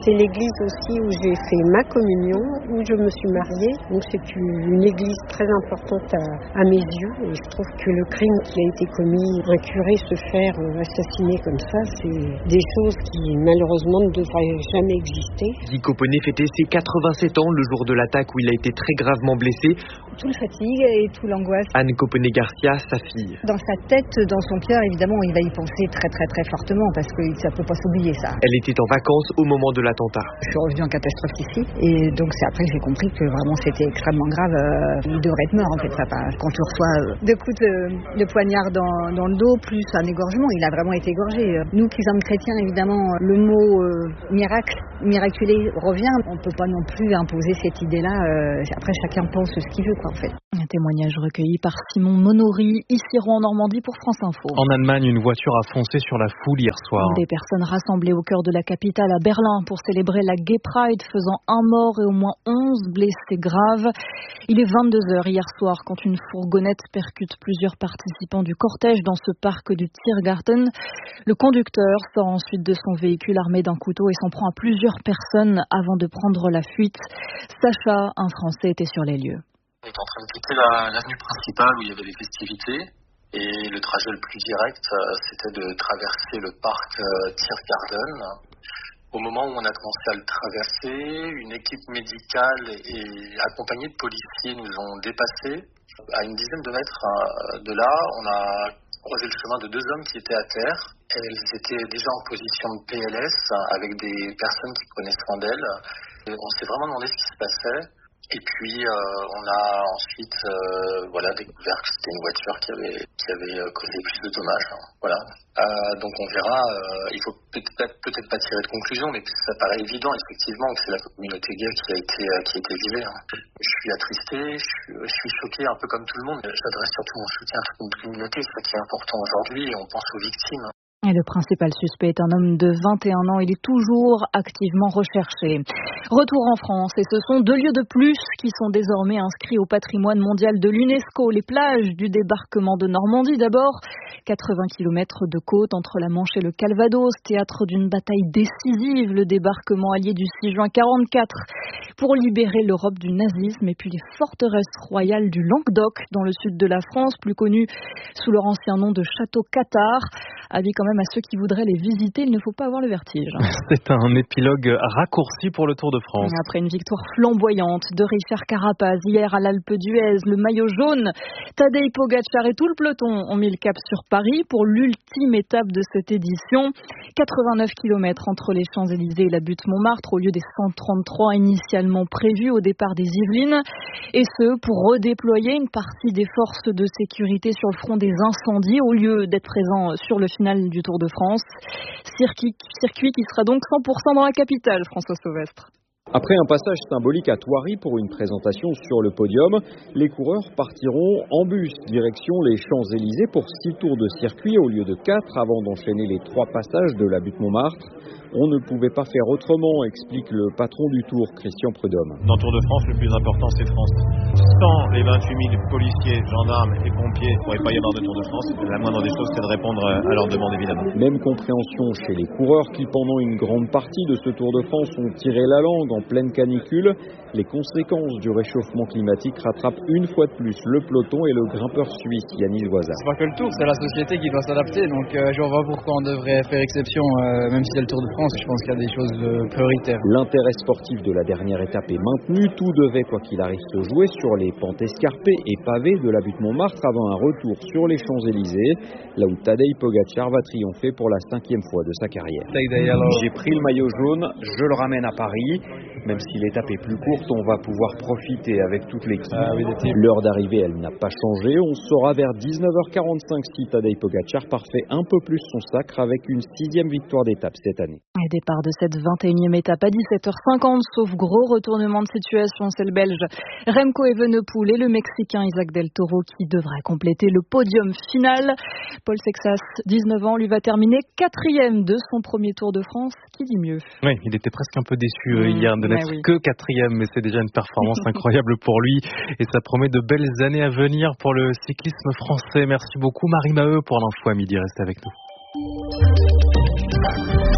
C'est l'église aussi où j'ai fait ma communion, où je me suis mariée. Donc c'est une église très importante à, à mes yeux. Et je trouve que le crime qui a été commis, un curé se faire assassiner comme ça, c'est des choses qui malheureusement ne devraient jamais exister. Guy Coponnet fêtait ses quatre-vingt-sept ans le jour de l'attaque où il a été très gravement blessé. Tout le fatigue et tout l'angoisse. Anne Coponnet-Garcia, sa fille. Dans sa tête, dans son cœur, évidemment, il va y penser très très très fortement parce que ça peut pas s'oublier ça. Elle était en vacances au moment de l'attentat. Je suis revenue en catastrophe ici et donc c'est après que j'ai compris que vraiment c'était extrêmement grave. Euh, il devrait être mort en fait, papa. Quand tu reçois euh, deux coups de, de poignard dans, dans le dos plus un égorgement, il a vraiment été égorgé. Nous qui sommes chrétiens, évidemment, le mot euh, miracle, miraculé revient. On ne peut pas non plus imposer cette idée-là. Euh, après, chacun pense ce qu'il veut, quoi, en fait. Un témoignage recueilli par Simon Monory, ici en Normandie pour France Info. En Allemagne, une voiture a foncé sur la foule hier soir. Des personnes rassemblées au cœur de la capitale à Berlin pour célébrer la Gay Pride, faisant un mort et au moins onze blessés graves. Il est vingt-deux heures hier soir quand une fourgonnette percute plusieurs participants du cortège dans ce parc du Tiergarten. Le conducteur sort ensuite de son véhicule armé d'un couteau et s'en prend à plusieurs personnes avant de prendre la fuite. Sacha, un Français, était sur les lieux. On était en train de quitter la, l'avenue principale où il y avait les festivités et le trajet le plus direct, c'était de traverser le parc Tiergarten. Au moment où on a commencé à le traverser, une équipe médicale et accompagnée de policiers nous ont dépassés. À une dizaine de mètres de là, on a croisé le chemin de deux hommes qui étaient à terre. Elles étaient déjà en position de P L S avec des personnes qui prenaient soin d'elles. On s'est vraiment demandé ce qui se passait. Et puis euh, on a ensuite euh, voilà découvert que c'était une voiture qui avait qui avait causé plus de dommages. Hein. Voilà. Euh, donc on verra. Euh, il faut peut-être peut-être pas tirer de conclusion, mais ça paraît évident effectivement que c'est la communauté gay qui a été qui a été visée. Hein. Je suis attristé, je suis, je suis choqué un peu comme tout le monde. J'adresse surtout mon soutien à toute une communauté, c'est ça qui est important aujourd'hui, et on pense aux victimes. Et le principal suspect est un homme de vingt et un ans. Il est toujours activement recherché. Retour en France, et ce sont deux lieux de plus qui sont désormais inscrits au patrimoine mondial de l'UNESCO. Les plages du débarquement de Normandie d'abord. quatre-vingts kilomètres de côte entre la Manche et le Calvados, théâtre d'une bataille décisive, le débarquement allié du six juin quarante-quatre, pour libérer l'Europe du nazisme, et puis les forteresses royales du Languedoc, dans le sud de la France, plus connues sous leur ancien nom de Château Cathare. Avis quand même à ceux qui voudraient les visiter, il ne faut pas avoir le vertige. C'est un épilogue raccourci pour le Tour de France. Après une victoire flamboyante de Richard Carapaz hier à l'Alpe d'Huez, le maillot jaune, Tadej Pogačar et tout le peloton ont mis le cap sur Paris pour l'ultime étape de cette édition. quatre-vingt-neuf kilomètres entre les Champs-Élysées et la butte Montmartre au lieu des cent trente-trois initialement prévus au départ des Yvelines. Et ce, pour redéployer une partie des forces de sécurité sur le front des incendies au lieu d'être présent sur le final du Tour de France. Circuit, circuit qui sera donc cent pour cent dans la capitale, François Sauvestre. Après un passage symbolique à Thoiry pour une présentation sur le podium, les coureurs partiront en bus direction les Champs-Élysées pour six tours de circuit au lieu de quatre avant d'enchaîner les trois passages de la butte Montmartre. On ne pouvait pas faire autrement, explique le patron du Tour, Christian Prudhomme. Dans le Tour de France, le plus important, c'est France. Sans les vingt-huit mille policiers, gendarmes et pompiers, il ne pourrait pas y avoir de Tour de France. La moindre des choses, c'est de répondre à leurs demandes, évidemment. Même compréhension chez les coureurs qui, pendant une grande partie de ce Tour de France, ont tiré la langue en pleine canicule. Les conséquences du réchauffement climatique rattrapent une fois de plus le peloton et le grimpeur suisse Yanis Loisa. C'est pas que le Tour, c'est la société qui doit s'adapter. Donc euh, je vois pourquoi on devrait faire exception, euh, même si c'est le Tour de France. Je pense qu'il y a des choses euh, prioritaires. L'intérêt sportif de la dernière étape est maintenu. Tout devait, quoi qu'il arrive, se jouer sur les pentes escarpées et pavées de la butte Montmartre avant un retour sur les Champs-Élysées, là où Tadej Pogačar va triompher pour la cinquième fois de sa carrière. J'ai pris le maillot jaune, je le ramène à Paris. Même si l'étape est plus courte, on va pouvoir profiter avec toute l'équipe. Ah, oui, l'heure d'arrivée, elle n'a pas changé. On saura vers dix-neuf heures quarante-cinq si Tadej Pogačar parfait un peu plus son sacre avec une sixième victoire d'étape cette année. Et départ de cette vingt et unième étape à dix-sept heures cinquante, sauf gros retournement de situation, c'est le Belge Remco Evenepoel et le Mexicain Isaac Del Toro qui devrait compléter le podium final. Paul Sexas, dix-neuf ans, lui va terminer quatrième de son premier Tour de France. Qui dit mieux? Oui, il était presque un peu déçu euh, hier de n'être oui. que quatrième, mais c'est déjà une performance incroyable pour lui et ça promet de belles années à venir pour le cyclisme français. Merci beaucoup Marie Maheu pour l'info à midi, restez avec nous.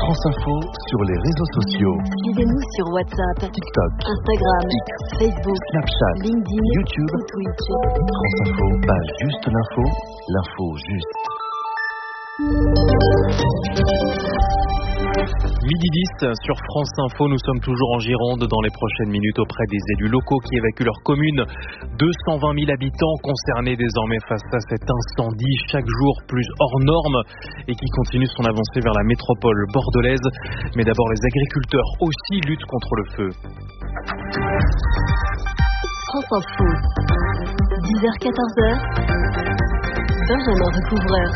France Info sur les réseaux sociaux. Suivez-nous sur WhatsApp, TikTok, Instagram, X, Facebook, Snapchat, LinkedIn, YouTube, ou Twitch. France Info, pas juste l'info, l'info juste. Midi dix sur France Info, nous sommes toujours en Gironde dans les prochaines minutes auprès des élus locaux qui évacuent leur commune. deux cent vingt mille habitants concernés désormais face à cet incendie chaque jour plus hors norme et qui continue son avancée vers la métropole bordelaise. Mais d'abord, les agriculteurs aussi luttent contre le feu. France Info, dix heures quatorze heures, Benjamin Recouvreur.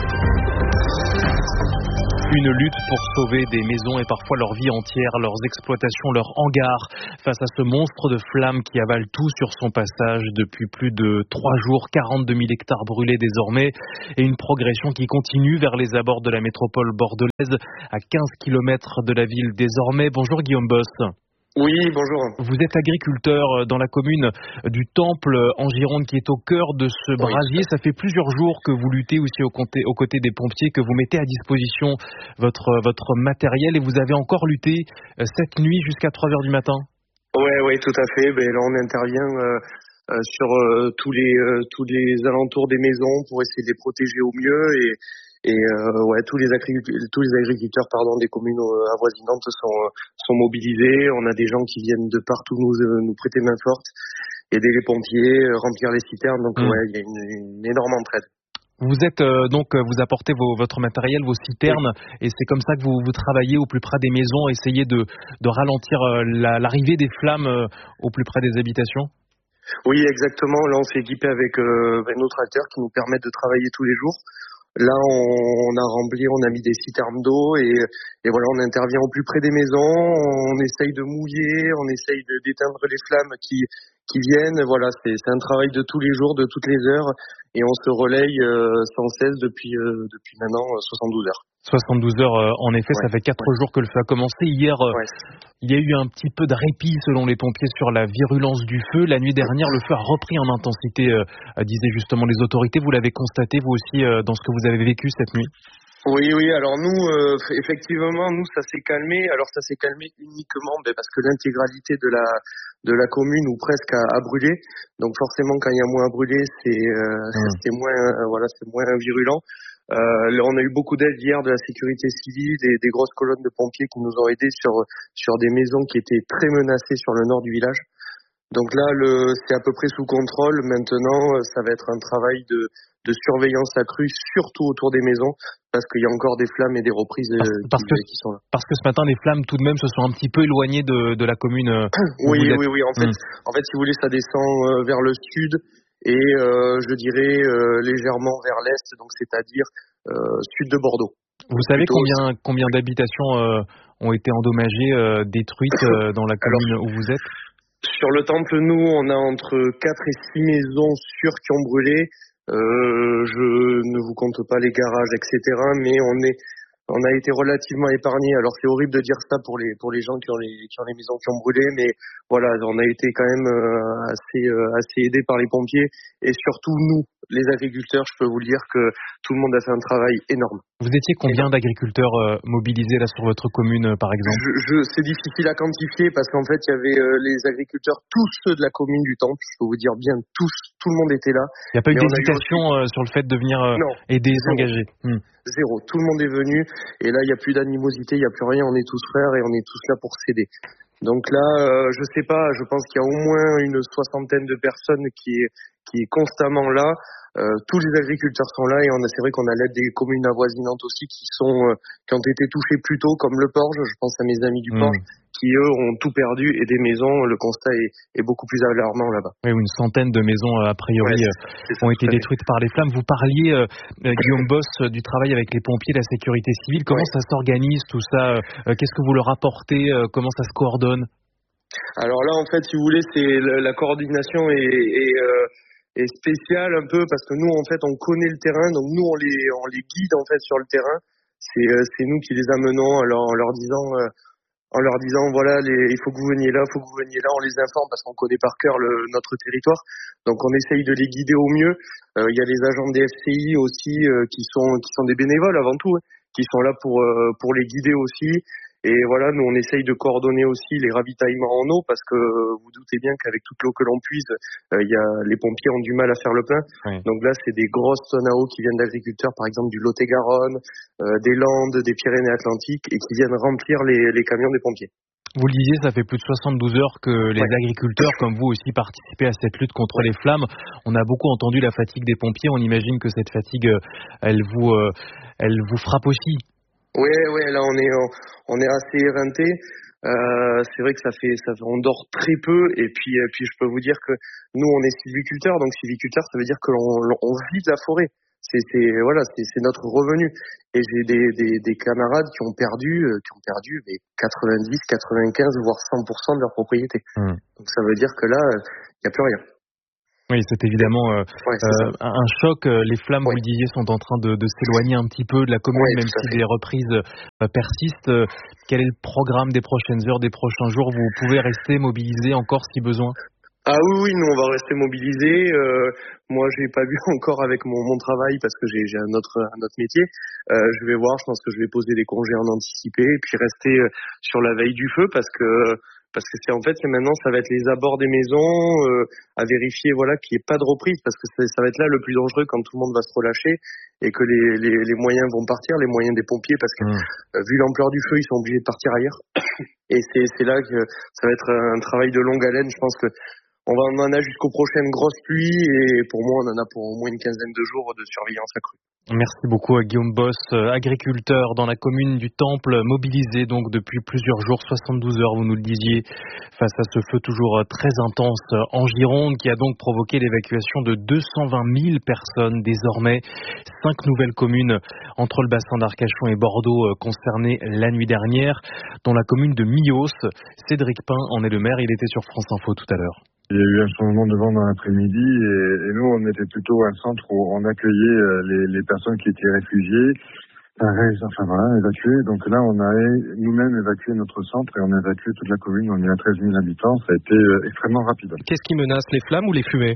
Une lutte pour sauver des maisons et parfois leur vie entière, leurs exploitations, leurs hangars, face à ce monstre de flammes qui avale tout sur son passage depuis plus de trois jours, quarante-deux mille hectares brûlés désormais, et une progression qui continue vers les abords de la métropole bordelaise, à quinze kilomètres de la ville désormais. Bonjour Guillaume Boss. Oui, bonjour. Vous êtes agriculteur dans la commune du Temple en Gironde qui est au cœur de ce brasier. Ça fait plusieurs jours que vous luttez aussi aux côtés, aux côtés des pompiers, que vous mettez à disposition votre, votre matériel et vous avez encore lutté cette nuit jusqu'à trois heures du matin. Oui, oui, tout à fait. Ben, là, on intervient euh, euh, sur euh, tous, les, euh, tous les alentours des maisons pour essayer de les protéger au mieux et Et euh, ouais, tous les agriculteurs, tous les agriculteurs pardon, des communes euh, avoisinantes sont sont mobilisés. On a des gens qui viennent de partout nous euh, nous prêter main forte, aider les pompiers, euh, remplir les citernes. Donc mmh. ouais, il y a une, une énorme entraide. Vous êtes euh, donc vous apportez vos, votre matériel, vos citernes, oui. Et c'est comme ça que vous vous travaillez au plus près des maisons, essayez de de ralentir euh, la, l'arrivée des flammes euh, au plus près des habitations. Oui, exactement. Là, on s'est équipé avec euh, nos tracteurs qui nous permettent de travailler tous les jours. Là, on a rempli, on a mis des citernes d'eau et, et voilà, on intervient au plus près des maisons, on essaye de mouiller, on essaye de, d'éteindre les flammes qui, qui viennent. Voilà, c'est, c'est un travail de tous les jours, de toutes les heures et on se relaye euh, sans cesse depuis, euh, depuis maintenant soixante-douze heures. soixante-douze heures, euh, en effet, ouais, ça fait quatre ouais. jours que le feu a commencé. Hier, euh, ouais. il y a eu un petit peu de répit selon les pompiers sur la virulence du feu. La nuit dernière, le feu a repris en intensité, euh, disaient justement les autorités. Vous l'avez constaté, vous aussi, euh, dans ce que vous avez vécu cette nuit? Oui, oui. Alors nous, euh, effectivement, nous, ça s'est calmé. Alors ça s'est calmé uniquement ben, parce que l'intégralité de la de la commune ou presque a, a brûlé. Donc forcément, quand il y a moins à brûler, c'est euh, mmh. c'est moins euh, voilà, c'est moins virulent. Euh, là, on a eu beaucoup d'aide hier de la sécurité civile, des, des grosses colonnes de pompiers qui nous ont aidés sur sur des maisons qui étaient très menacées sur le nord du village. Donc là, le, c'est à peu près sous contrôle. Maintenant, ça va être un travail de, de surveillance accrue, surtout autour des maisons, parce qu'il y a encore des flammes et des reprises parce, qui, parce que, qui sont là. Parce que ce matin, les flammes, tout de même, se sont un petit peu éloignées de, de la commune. Oui, oui, oui. En fait, mmh. en fait, si vous voulez, ça descend vers le sud et euh, je dirais euh, légèrement vers l'est, donc c'est-à-dire euh, sud de Bordeaux. Vous savez combien, combien d'habitations euh, ont été endommagées, euh, détruites euh, dans la commune Alors, où vous êtes? Sur le Temple, nous, on a entre quatre et six maisons sûres qui ont brûlé. Euh, je ne vous compte pas les garages, et cetera. Mais on est, on a été relativement épargnés. Alors c'est horrible de dire ça pour les pour les gens qui ont les qui ont les maisons qui ont brûlé, mais voilà, on a été quand même euh, assez euh, assez aidés par les pompiers et surtout nous, les agriculteurs. Je peux vous dire que tout le monde a fait un travail énorme. Vous étiez combien d'agriculteurs euh, mobilisés là sur votre commune, euh, par exemple? je, je, C'est difficile à quantifier parce qu'en fait, il y avait euh, les agriculteurs, tous ceux de la commune du Temple, je peux vous dire bien tous, tout le monde était là. Il n'y a pas eu d'hésitation eu... euh, sur le fait de venir euh, non, aider et s'engager? Hmm. Zéro, tout le monde est venu et là, il n'y a plus d'animosité, il n'y a plus rien, on est tous frères et on est tous là pour s'aider. Donc là, euh, je sais pas, je pense qu'il y a au moins une soixantaine de personnes qui est, qui est constamment là. Euh, tous les agriculteurs sont là et on a, c'est vrai qu'on a l'aide des communes avoisinantes aussi qui sont euh, qui ont été touchées plus tôt, comme le Porge. Je pense à mes amis du mmh. Porge qui eux ont tout perdu et des maisons. Le constat est, est beaucoup plus alarmant là-bas. Oui, une centaine de maisons a priori ouais, c'est, c'est ont été détruites par les flammes. Vous parliez, euh, Guillaume Boss, du travail avec les pompiers, la sécurité civile. Comment ouais. ça s'organise tout ça? euh, Qu'est-ce que vous leur apportez? euh, Comment ça se coordonne? Alors là, en fait, si vous voulez, c'est la, la coordination est, est euh, est spécial un peu parce que nous en fait on connaît le terrain, donc nous on les on les guide en fait sur le terrain. C'est euh, c'est nous qui les amenons en leur, en leur disant euh, en leur disant voilà les, il faut que vous veniez là, il faut que vous veniez là. On les informe parce qu'on connaît par cœur le, notre territoire, donc on essaye de les guider au mieux. Il euh, y a les agents des F C I aussi euh, qui sont qui sont des bénévoles avant tout, hein, qui sont là pour euh, pour les guider aussi. Et voilà, nous on essaye de coordonner aussi les ravitaillements en eau parce que euh, vous doutez bien qu'avec toute l'eau que l'on puise, il euh, y a les pompiers ont du mal à faire le plein. Oui. Donc là, c'est des grosses tonnes à eau qui viennent d'agriculteurs, par exemple du Lot-et-Garonne, euh, des Landes, des Pyrénées-Atlantiques, et qui viennent remplir les, les camions des pompiers. Vous le disiez, ça fait plus de soixante-douze heures que les ouais. agriculteurs, comme vous aussi, participez à cette lutte contre les flammes. On a beaucoup entendu la fatigue des pompiers. On imagine que cette fatigue, elle vous, euh, elle vous frappe aussi. Ouais, ouais, là on est on est assez éreinté. Euh, c'est vrai que ça fait ça on dort très peu et puis et puis je peux vous dire que nous on est sylviculteurs, donc sylviculteur ça veut dire que l'on on vit de la forêt. C'est c'est voilà, c'est c'est notre revenu. Et j'ai des des des camarades qui ont perdu euh, qui ont perdu mais quatre-vingt-dix, quatre-vingt-quinze voire cent pour cent de leur propriété. Mmh. Donc ça veut dire que là il y a plus rien. Oui, c'est évidemment euh, ouais, c'est euh, un choc. Les flammes, ouais. vous le disiez, sont en train de, de s'éloigner un petit peu de la commune, ouais, même si les reprises euh, persistent. Quel est le programme des prochaines heures, des prochains jours? Vous pouvez rester mobilisé encore si besoin? Ah oui, oui, nous on va rester mobilisés. Euh, moi, j'ai pas vu encore avec mon, mon travail parce que j'ai, j'ai un autre un autre métier. Euh, je vais voir. Je pense que je vais poser des congés en anticipé et puis rester sur la veille du feu parce que. Parce que c'est en fait c'est maintenant ça va être les abords des maisons euh, à vérifier voilà qu'il n'y ait pas de reprise parce que c'est, ça va être là le plus dangereux quand tout le monde va se relâcher et que les, les, les moyens vont partir, les moyens des pompiers parce que mmh. euh, vu l'ampleur du feu ils sont obligés de partir ailleurs et c'est, c'est là que ça va être un travail de longue haleine. Je pense que on va on en a jusqu'aux prochaines grosses pluies et pour moi on en a pour au moins une quinzaine de jours de surveillance accrue. Merci beaucoup à Guillaume Boss, agriculteur dans la commune du Temple, mobilisé donc depuis plusieurs jours, soixante-douze heures, vous nous le disiez, face à ce feu toujours très intense en Gironde, qui a donc provoqué l'évacuation de deux cent vingt mille personnes. Désormais, cinq nouvelles communes entre le bassin d'Arcachon et Bordeaux concernées la nuit dernière, dont la commune de Millos. Cédric Pin en est le maire, il était sur France Info tout à l'heure. Il y a eu un changement de vent dans l'après-midi et, et nous, on était plutôt un centre où on accueillait les, les personnes qui étaient réfugiées, enfin voilà, évacuées. Donc là, on a nous-mêmes évacué notre centre et on a évacué toute la commune. On est à treize mille habitants. Ça a été extrêmement rapide. Qu'est-ce qui menace, les flammes ou les fumées?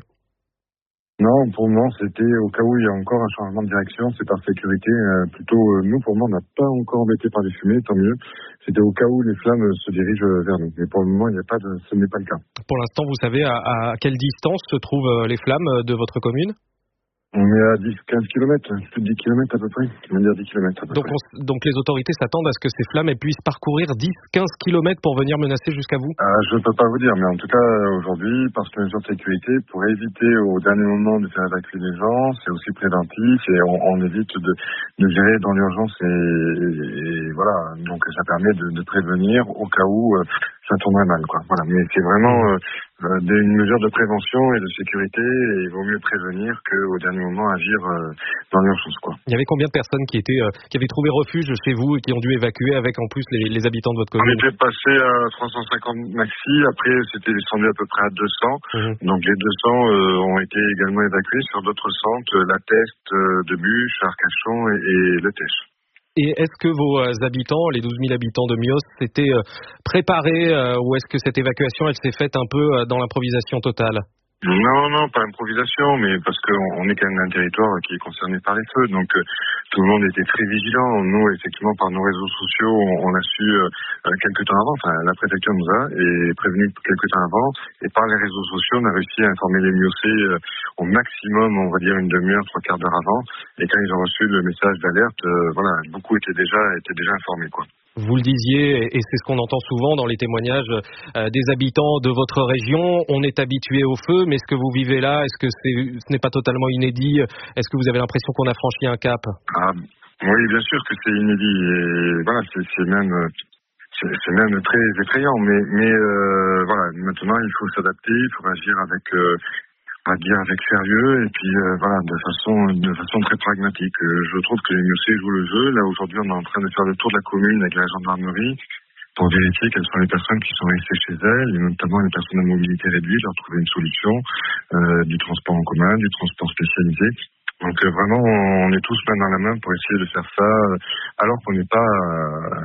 Non, pour le moment, c'était au cas où il y a encore un changement de direction, c'est par sécurité. Euh, plutôt, euh, nous, pour le moment, on n'a pas encore embêté par les fumées, tant mieux. C'était au cas où les flammes se dirigent vers nous. Mais pour le moment, il n'y a pas de, ce n'est pas le cas. Pour l'instant, vous savez à, à quelle distance se trouvent les flammes de votre commune? On est à dix à quinze kilomètres, plus de dix kilomètres à peu près. On va dire dix kilomètres à peu donc, près. On, donc les autorités s'attendent à ce que ces flammes puissent parcourir dix à quinze kilomètres pour venir menacer jusqu'à vous? euh, Je ne peux pas vous dire, mais en tout cas, aujourd'hui, parce que les mesures de sécurité, pour éviter au dernier moment de faire évacuer les gens, c'est aussi préventif et on, on évite de, de gérer dans l'urgence et, et, et voilà. Donc ça permet de, de prévenir au cas où euh, ça tournerait mal, quoi. Voilà. Mais c'est vraiment euh, euh, une mesure de prévention et de sécurité et il vaut mieux prévenir qu'au dernier moment agir euh, dans l'urgence, quoi. Il y avait combien de personnes qui étaient euh, qui avaient trouvé refuge chez vous et qui ont dû évacuer avec en plus les, les habitants de votre commune? On était passé à trois cent cinquante maxi, après c'était descendu à peu près à deux cents. Mmh. Donc les deux cents euh, ont été également évacués sur d'autres centres, la Teste euh, de Bûche, Arcachon et, et le Tèche. Et est-ce que vos habitants, les douze mille habitants de Millos, s'étaient préparés euh, ou est-ce que cette évacuation elle s'est faite un peu dans l'improvisation totale? Non, non, pas improvisation, mais parce qu'on est quand même un territoire qui est concerné par les feux, donc euh, tout le monde était très vigilant. Nous, effectivement, par nos réseaux sociaux, on, on a su euh, quelques temps avant, enfin la préfecture nous a et prévenu quelques temps avant, et par les réseaux sociaux, on a réussi à informer les Millossais euh, au maximum, on va dire une demi-heure, trois quarts d'heure avant, et quand ils ont reçu le message d'alerte, euh, voilà, beaucoup étaient déjà étaient déjà informés, quoi. Vous le disiez, et c'est ce qu'on entend souvent dans les témoignages euh, des habitants de votre région, on est habitué au feu, mais ce que vous vivez là, est-ce que c'est, ce n'est pas totalement inédit? Est-ce que vous avez l'impression qu'on a franchi un cap? Ah, oui, bien sûr que c'est inédit, et voilà, c'est, c'est même... C'est, c'est même très effrayant, mais, mais euh, voilà, maintenant il faut s'adapter, il faut agir avec... Euh, à dire avec sérieux et puis euh, voilà de façon de façon très pragmatique. Euh, je trouve que les Millossais jouent le jeu. Là aujourd'hui on est en train de faire le tour de la commune avec la gendarmerie pour vérifier quelles sont les personnes qui sont restées chez elles et notamment les personnes à mobilité réduite, leur trouver une solution, euh, du transport en commun, du transport spécialisé. Donc euh, vraiment on est tous main dans la main pour essayer de faire ça euh, alors qu'on n'est pas euh,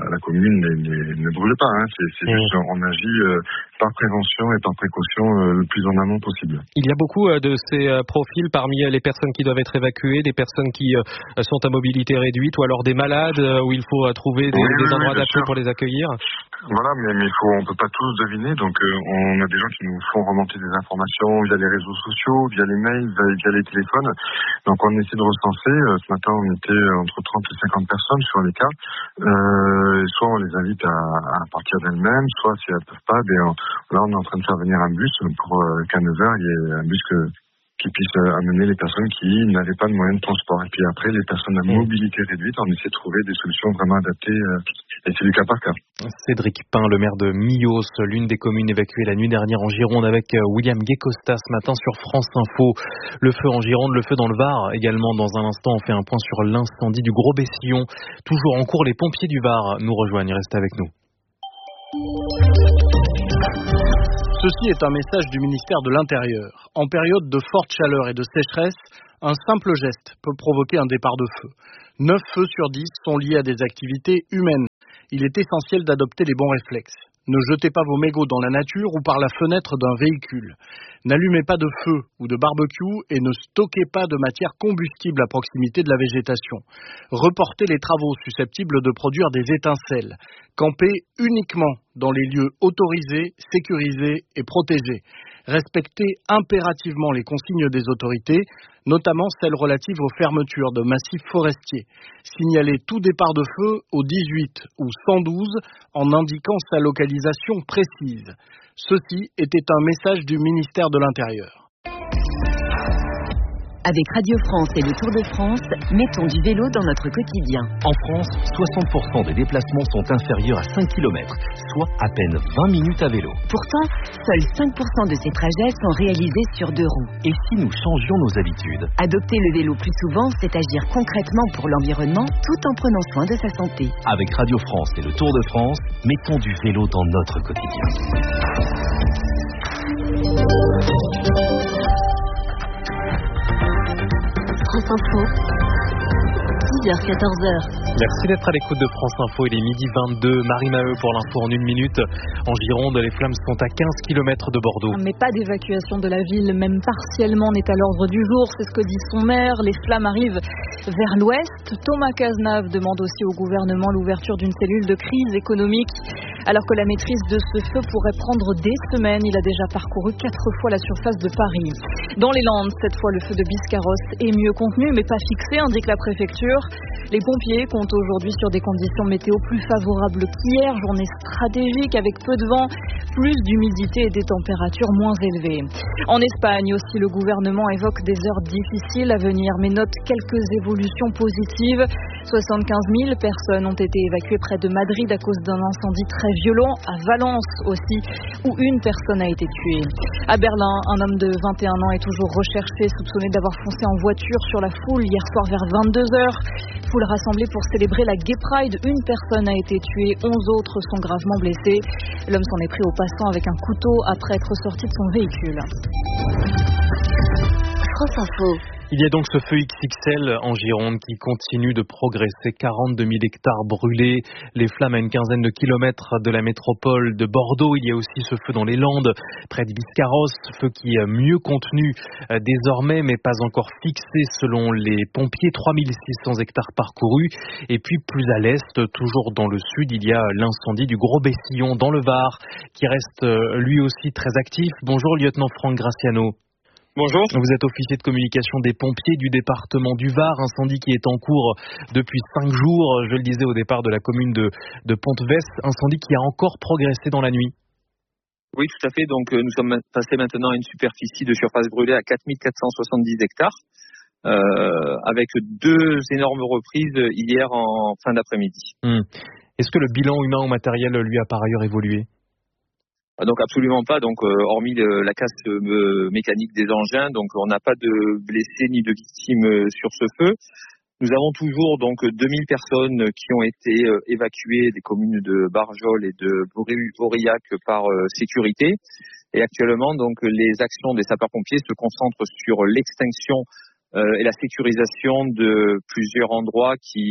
la commune ne, ne, ne brûle pas. Hein. C'est, c'est mmh. juste on agit euh, par prévention et par précaution euh, le plus en amont possible. Il y a beaucoup euh, de ces euh, profils parmi les personnes qui doivent être évacuées, des personnes qui euh, sont à mobilité réduite ou alors des malades euh, où il faut euh, trouver des, oui, des oui, endroits oui, adaptés sûr. pour les accueillir. Voilà, mais, mais faut, on peut pas tous deviner, donc euh, on a des gens qui nous font remonter des informations via les réseaux sociaux, via les mails, via, via les téléphones. Donc on essaie de recenser. Euh, ce matin, on était entre trente et cinquante personnes sur les cas. Euh, soit on les invite à, à partir d'elles-mêmes, soit si elles peuvent pas, ben, on, là on est en train de faire venir un bus pour euh, qu'à neuf heures, il y ait un bus que qui puisse amener les personnes qui n'avaient pas de moyens de transport. Et puis après, les personnes à mobilité réduite, on essaie de trouver des solutions vraiment adaptées, euh, et c'est du cas par cas. Cédric Pain, le maire de Millos, l'une des communes évacuées la nuit dernière en Gironde, avec William Guécosta ce matin sur France Info. Le feu en Gironde, le feu dans le Var également. Dans un instant, on fait un point sur l'incendie du Gros Bessillon. Toujours en cours, les pompiers du Var nous rejoignent. Restez avec nous. Ceci est un message du ministère de l'Intérieur. En période de forte chaleur et de sécheresse, un simple geste peut provoquer un départ de feu. neuf feux sur dix sont liés à des activités humaines. Il est essentiel d'adopter les bons réflexes. Ne jetez pas vos mégots dans la nature ou par la fenêtre d'un véhicule. N'allumez pas de feu ou de barbecue et ne stockez pas de matière combustible à proximité de la végétation. Reportez les travaux susceptibles de produire des étincelles. Campez uniquement dans les lieux autorisés, sécurisés et protégés. Respectez impérativement les consignes des autorités, notamment celles relatives aux fermetures de massifs forestiers. Signalez tout départ de feu au dix-huit ou cent douze en indiquant sa localisation précise. Ceci était un message du ministère de l'Intérieur. Avec Radio France et le Tour de France, mettons du vélo dans notre quotidien. En France, soixante pour cent des déplacements sont inférieurs à cinq kilomètres, soit à peine vingt minutes à vélo. Pourtant, seuls cinq pour cent de ces trajets sont réalisés sur deux roues. Et si nous changions nos habitudes ? Adopter le vélo plus souvent, c'est agir concrètement pour l'environnement tout en prenant soin de sa santé. Avec Radio France et le Tour de France, mettons du vélo dans notre quotidien. France Info, dix heures quatorze heures. Merci d'être à l'écoute de France Info, il est midi vingt-deux. Marie Maheu pour l'info en une minute. En Gironde, les flammes sont à quinze kilomètres de Bordeaux. Mais pas d'évacuation de la ville, même partiellement, n'est à l'ordre du jour. C'est ce que dit son maire. Les flammes arrivent vers l'ouest. Thomas Cazenave demande aussi au gouvernement l'ouverture d'une cellule de crise économique. Alors que la maîtrise de ce feu pourrait prendre des semaines, il a déjà parcouru quatre fois la surface de Paris. Dans les Landes, cette fois, le feu de Biscarrosse est mieux contenu, mais pas fixé, indique la préfecture. Les pompiers comptent aujourd'hui sur des conditions météo plus favorables qu'hier, journée stratégique avec peu de vent, plus d'humidité et des températures moins élevées. En Espagne aussi, le gouvernement évoque des heures difficiles à venir, mais note quelques évolutions positives. soixante-quinze mille personnes ont été évacuées près de Madrid à cause d'un incendie très violent, à Valence aussi, où une personne a été tuée. À Berlin, un homme de vingt et un ans est toujours recherché, soupçonné d'avoir foncé en voiture sur la foule hier soir vers vingt-deux heures. Foule rassemblée pour célébrer la Gay Pride. Une personne a été tuée, onze autres sont gravement blessés. L'homme s'en est pris au passant avec un couteau après être sorti de son véhicule. France Info. Il y a donc ce feu X X L en Gironde qui continue de progresser. quarante-deux mille hectares brûlés, les flammes à une quinzaine de kilomètres de la métropole de Bordeaux. Il y a aussi ce feu dans les Landes, près de Biscarrosse, feu qui est mieux contenu euh, désormais, mais pas encore fixé selon les pompiers. trois mille six cents hectares parcourus. Et puis plus à l'est, toujours dans le sud, il y a l'incendie du Gros Bessillon dans le Var, qui reste euh, lui aussi très actif. Bonjour, lieutenant Franck Graciano. Bonjour. Vous êtes officier de communication des pompiers du département du Var, incendie qui est en cours depuis cinq jours, je le disais au départ de la commune de, de Pontvès, incendie qui a encore progressé dans la nuit. Oui, tout à fait. Donc nous sommes passés maintenant à une superficie de surface brûlée à quatre mille quatre cent soixante-dix hectares, euh, avec deux énormes reprises hier en fin d'après-midi. Hum. Est-ce que le bilan humain ou matériel lui a par ailleurs évolué ? Donc absolument pas, donc euh, hormis le, la casse euh, mécanique des engins, donc on n'a pas de blessés ni de victimes euh, sur ce feu. Nous avons toujours donc deux mille personnes qui ont été euh, évacuées des communes de Barjol et de Aurillac par euh, sécurité. Et actuellement, donc les actions des sapeurs-pompiers se concentrent sur l'extinction euh, et la sécurisation de plusieurs endroits qui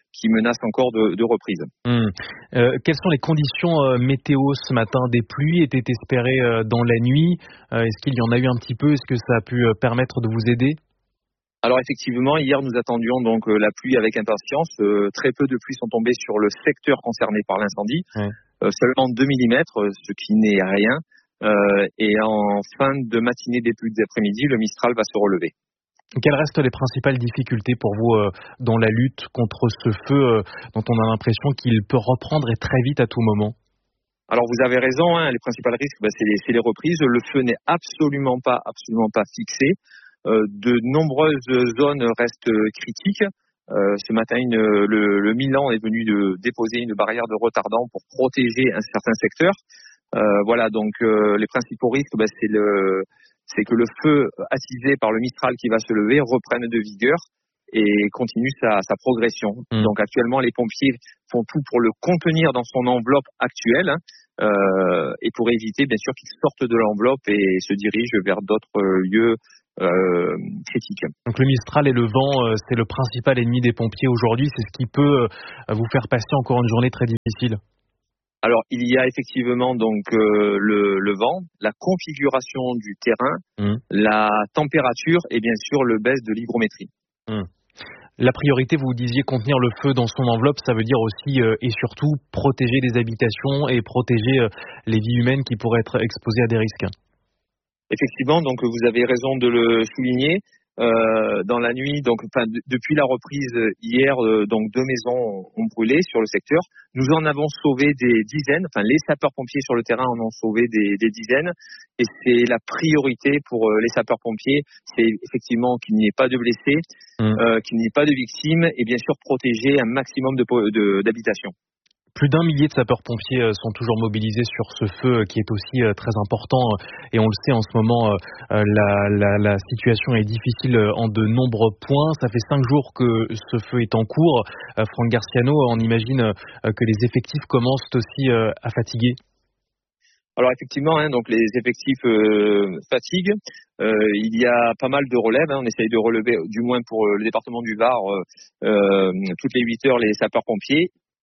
qui menacent encore de, de reprise. Mmh. Euh, quelles sont les conditions euh, météo ce matin? Des pluies étaient espérées euh, dans la nuit. Euh, est-ce qu'il y en a eu un petit peu? Est-ce que ça a pu euh, permettre de vous aider? Alors effectivement, hier nous attendions donc euh, la pluie avec impatience. Euh, très peu de pluies sont tombées sur le secteur concerné par l'incendie. Ouais. Euh, seulement deux millimètres, ce qui n'est rien. Euh, et en fin de matinée, début d'après-midi, le Mistral va se relever. Quelles restent les principales difficultés pour vous euh, dans la lutte contre ce feu euh, dont on a l'impression qu'il peut reprendre et très vite à tout moment? Alors vous avez raison, hein, les principaux risques, bah, c'est, les, c'est les reprises. Le feu n'est absolument pas, absolument pas fixé. Euh, de nombreuses zones restent critiques. Euh, ce matin, une, le, le Milan est venu de déposer une barrière de retardant pour protéger un certain secteur. Euh, voilà, donc euh, les principaux risques, bah, c'est, le, c'est que le feu attisé par le Mistral qui va se lever reprenne de vigueur et continue sa, sa progression. Mmh. Donc actuellement, les pompiers font tout pour le contenir dans son enveloppe actuelle. Hein. Euh, et pour éviter bien sûr qu'ils sortent de l'enveloppe et se dirigent vers d'autres lieux euh, critiques. Donc le Mistral et le vent, euh, c'est le principal ennemi des pompiers aujourd'hui, c'est ce qui peut euh, vous faire passer encore une journée très difficile. Alors il y a effectivement donc euh, le, le vent, la configuration du terrain, mmh. la température et bien sûr le baisse de l'hygrométrie. Mmh. La priorité, vous disiez contenir le feu dans son enveloppe, ça veut dire aussi euh, et surtout protéger les habitations et protéger euh, les vies humaines qui pourraient être exposées à des risques. Effectivement, donc vous avez raison de le souligner. Euh, dans la nuit, donc enfin, d- depuis la reprise hier, euh, donc deux maisons ont brûlé sur le secteur. Nous en avons sauvé des dizaines. Enfin, les sapeurs-pompiers sur le terrain en ont sauvé des, des dizaines. Et c'est la priorité pour euh, les sapeurs-pompiers, c'est effectivement qu'il n'y ait pas de blessés, mmh. euh, qu'il n'y ait pas de victimes, et bien sûr protéger un maximum de, de d'habitations. Plus d'un millier de sapeurs-pompiers sont toujours mobilisés sur ce feu qui est aussi très important et on le sait en ce moment, la, la, la situation est difficile en de nombreux points. Ça fait cinq jours que ce feu est en cours. Franck Garciano, on imagine que les effectifs commencent aussi à fatiguer. Alors effectivement, hein, donc les effectifs euh, fatiguent. Euh, il y a pas mal de relèves. Hein, on essaye de relever, du moins pour le département du Var, euh, toutes les huit heures les sapeurs-pompiers.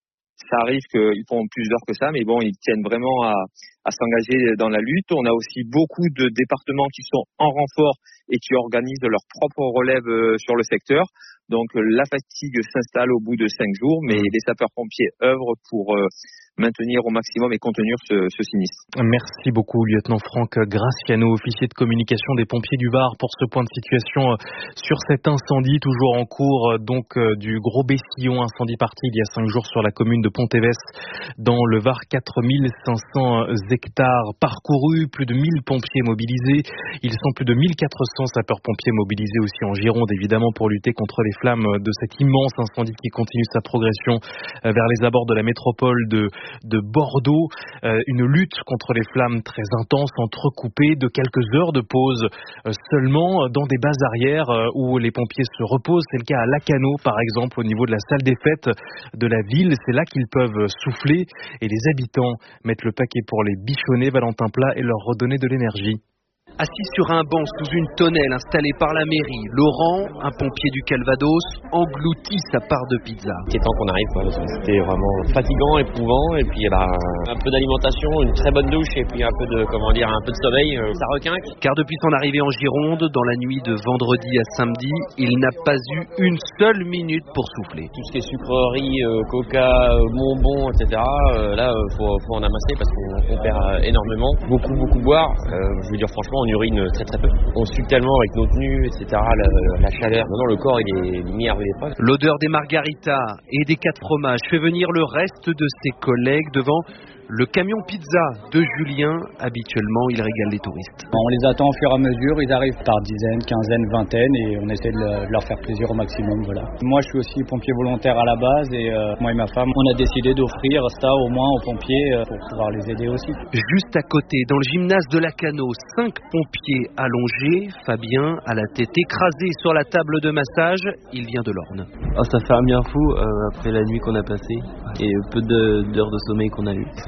Ça arrive qu'ils font plus d'heures que ça, mais bon, ils tiennent vraiment à, à s'engager dans la lutte. On a aussi beaucoup de départements qui sont en renfort et qui organisent leur propre relève sur le secteur. Donc la fatigue s'installe au bout de cinq jours, mais les sapeurs-pompiers œuvrent pour euh, maintenir au maximum et contenir ce, ce sinistre. Merci beaucoup, lieutenant Franck Graciano, officier de communication des pompiers du Var, pour ce point de situation sur cet incendie toujours en cours, donc du Gros Bessillon, incendie parti il y a cinq jours sur la commune de Pontévès, dans le Var. Quatre mille cinq cents hectares parcourus, plus de mille pompiers mobilisés. Ils sont plus de mille quatre cents sapeurs-pompiers mobilisés aussi en Gironde, évidemment, pour lutter contre les flammes de cet immense incendie qui continue sa progression vers les abords de la métropole de de Bordeaux, euh, une lutte contre les flammes très intense, entrecoupée de quelques heures de pause euh, seulement dans des bases arrières euh, où les pompiers se reposent. C'est le cas à Lacanau, par exemple, au niveau de la salle des fêtes de la ville. C'est là qu'ils peuvent souffler et les habitants mettent le paquet pour les bichonner, Valentin Plat, et leur redonner de l'énergie. Assis sur un banc sous une tonnelle installée par la mairie, Laurent, un pompier du Calvados, engloutit sa part de pizza. C'est temps qu'on arrive, quoi. C'était vraiment fatigant, éprouvant, et puis bah, un peu d'alimentation, une très bonne douche, et puis un peu de, comment dire, un peu de sommeil, euh, ça requinque. Car depuis son arrivée en Gironde, dans la nuit de vendredi à samedi, il n'a pas eu une seule minute pour souffler. Tout ce qui est sucreries, euh, coca, euh, bonbons, et cetera, euh, là, euh, faut, faut en amasser parce qu'on on perd euh, énormément. Beaucoup, beaucoup boire. Euh, je veux dire, franchement, on urine très très peu. On sue tellement avec nos tenues, et cetera, la, la chaleur. Maintenant, le corps, il est mis à rude épreuve. L'odeur des margaritas et des quatre fromages fait venir le reste de ses collègues devant le camion pizza de Julien. Habituellement, il régale les touristes. On les attend au fur et à mesure. Ils arrivent par dizaines, quinzaines, vingtaines et on essaie de leur faire plaisir au maximum. Voilà. Moi, je suis aussi pompier volontaire à la base et euh, moi et ma femme, on a décidé d'offrir ça au moins aux pompiers euh, pour pouvoir les aider aussi. Juste à côté, dans le gymnase de Lacanau, cinq pompiers allongés. Fabien a la tête écrasée sur la table de massage. Il vient de l'Orne. Oh, ça fait un bien fou euh, après la nuit qu'on a passée et peu de, d'heures de sommeil qu'on a eu.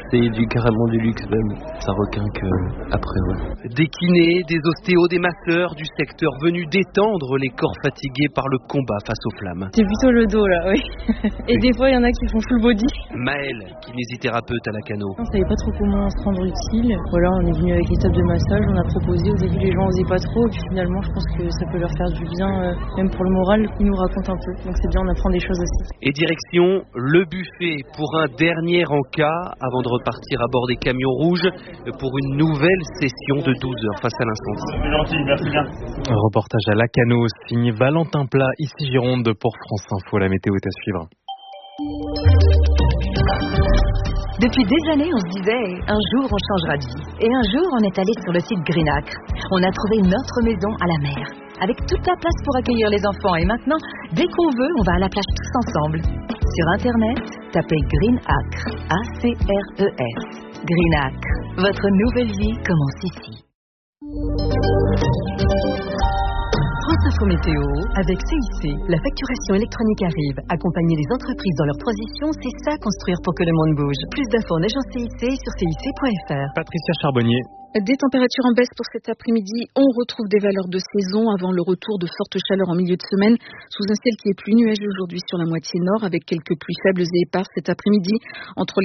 c'est du carrément du luxe même. Ça requinque euh, après, ouais. Des kinés, des ostéos, des masseurs du secteur venus détendre les corps fatigués par le combat face aux flammes. C'est plutôt le dos là, oui. Et oui. Des fois il y en a qui font full body. Maëlle, kinésithérapeute à la Cano. On savait pas trop comment se rendre utile. Voilà, on est venu avec les tables de massage, on a proposé. Au début les gens osaient pas trop, et puis finalement je pense que ça peut leur faire du bien, euh, même pour le moral. Ils nous racontent un peu, donc c'est bien, on apprend des choses aussi. Et direction le buffet pour un dernier encas avant de repartir à bord des camions rouges pour une nouvelle session de douze heures face à l'incendie. C'est gentil, merci bien. Un reportage à Lacano, signe Valentin Plat, ici Gironde pour France Info. La météo est à suivre. Depuis des années, on se disait, un jour on changera de vie. Et un jour, on est allé sur le site Greenacre. On a trouvé notre maison à la mer, avec toute la place pour accueillir les enfants. Et maintenant, dès qu'on veut, on va à la plage tous ensemble. Sur Internet, tapez Greenacre, A C R E S. Greenacre, votre nouvelle vie commence ici. France Info Météo, avec C I C, la facturation électronique arrive. Accompagner les entreprises dans leur transition, c'est ça construire pour que le monde bouge. Plus d'infos en agence C I C sur C I C point F R. Patricia Charbonnier. Des températures en baisse pour cet après-midi. On retrouve des valeurs de saison avant le retour de fortes chaleurs en milieu de semaine, sous un ciel qui est plus nuageux aujourd'hui sur la moitié nord, avec quelques pluies faibles et éparses cet après-midi entre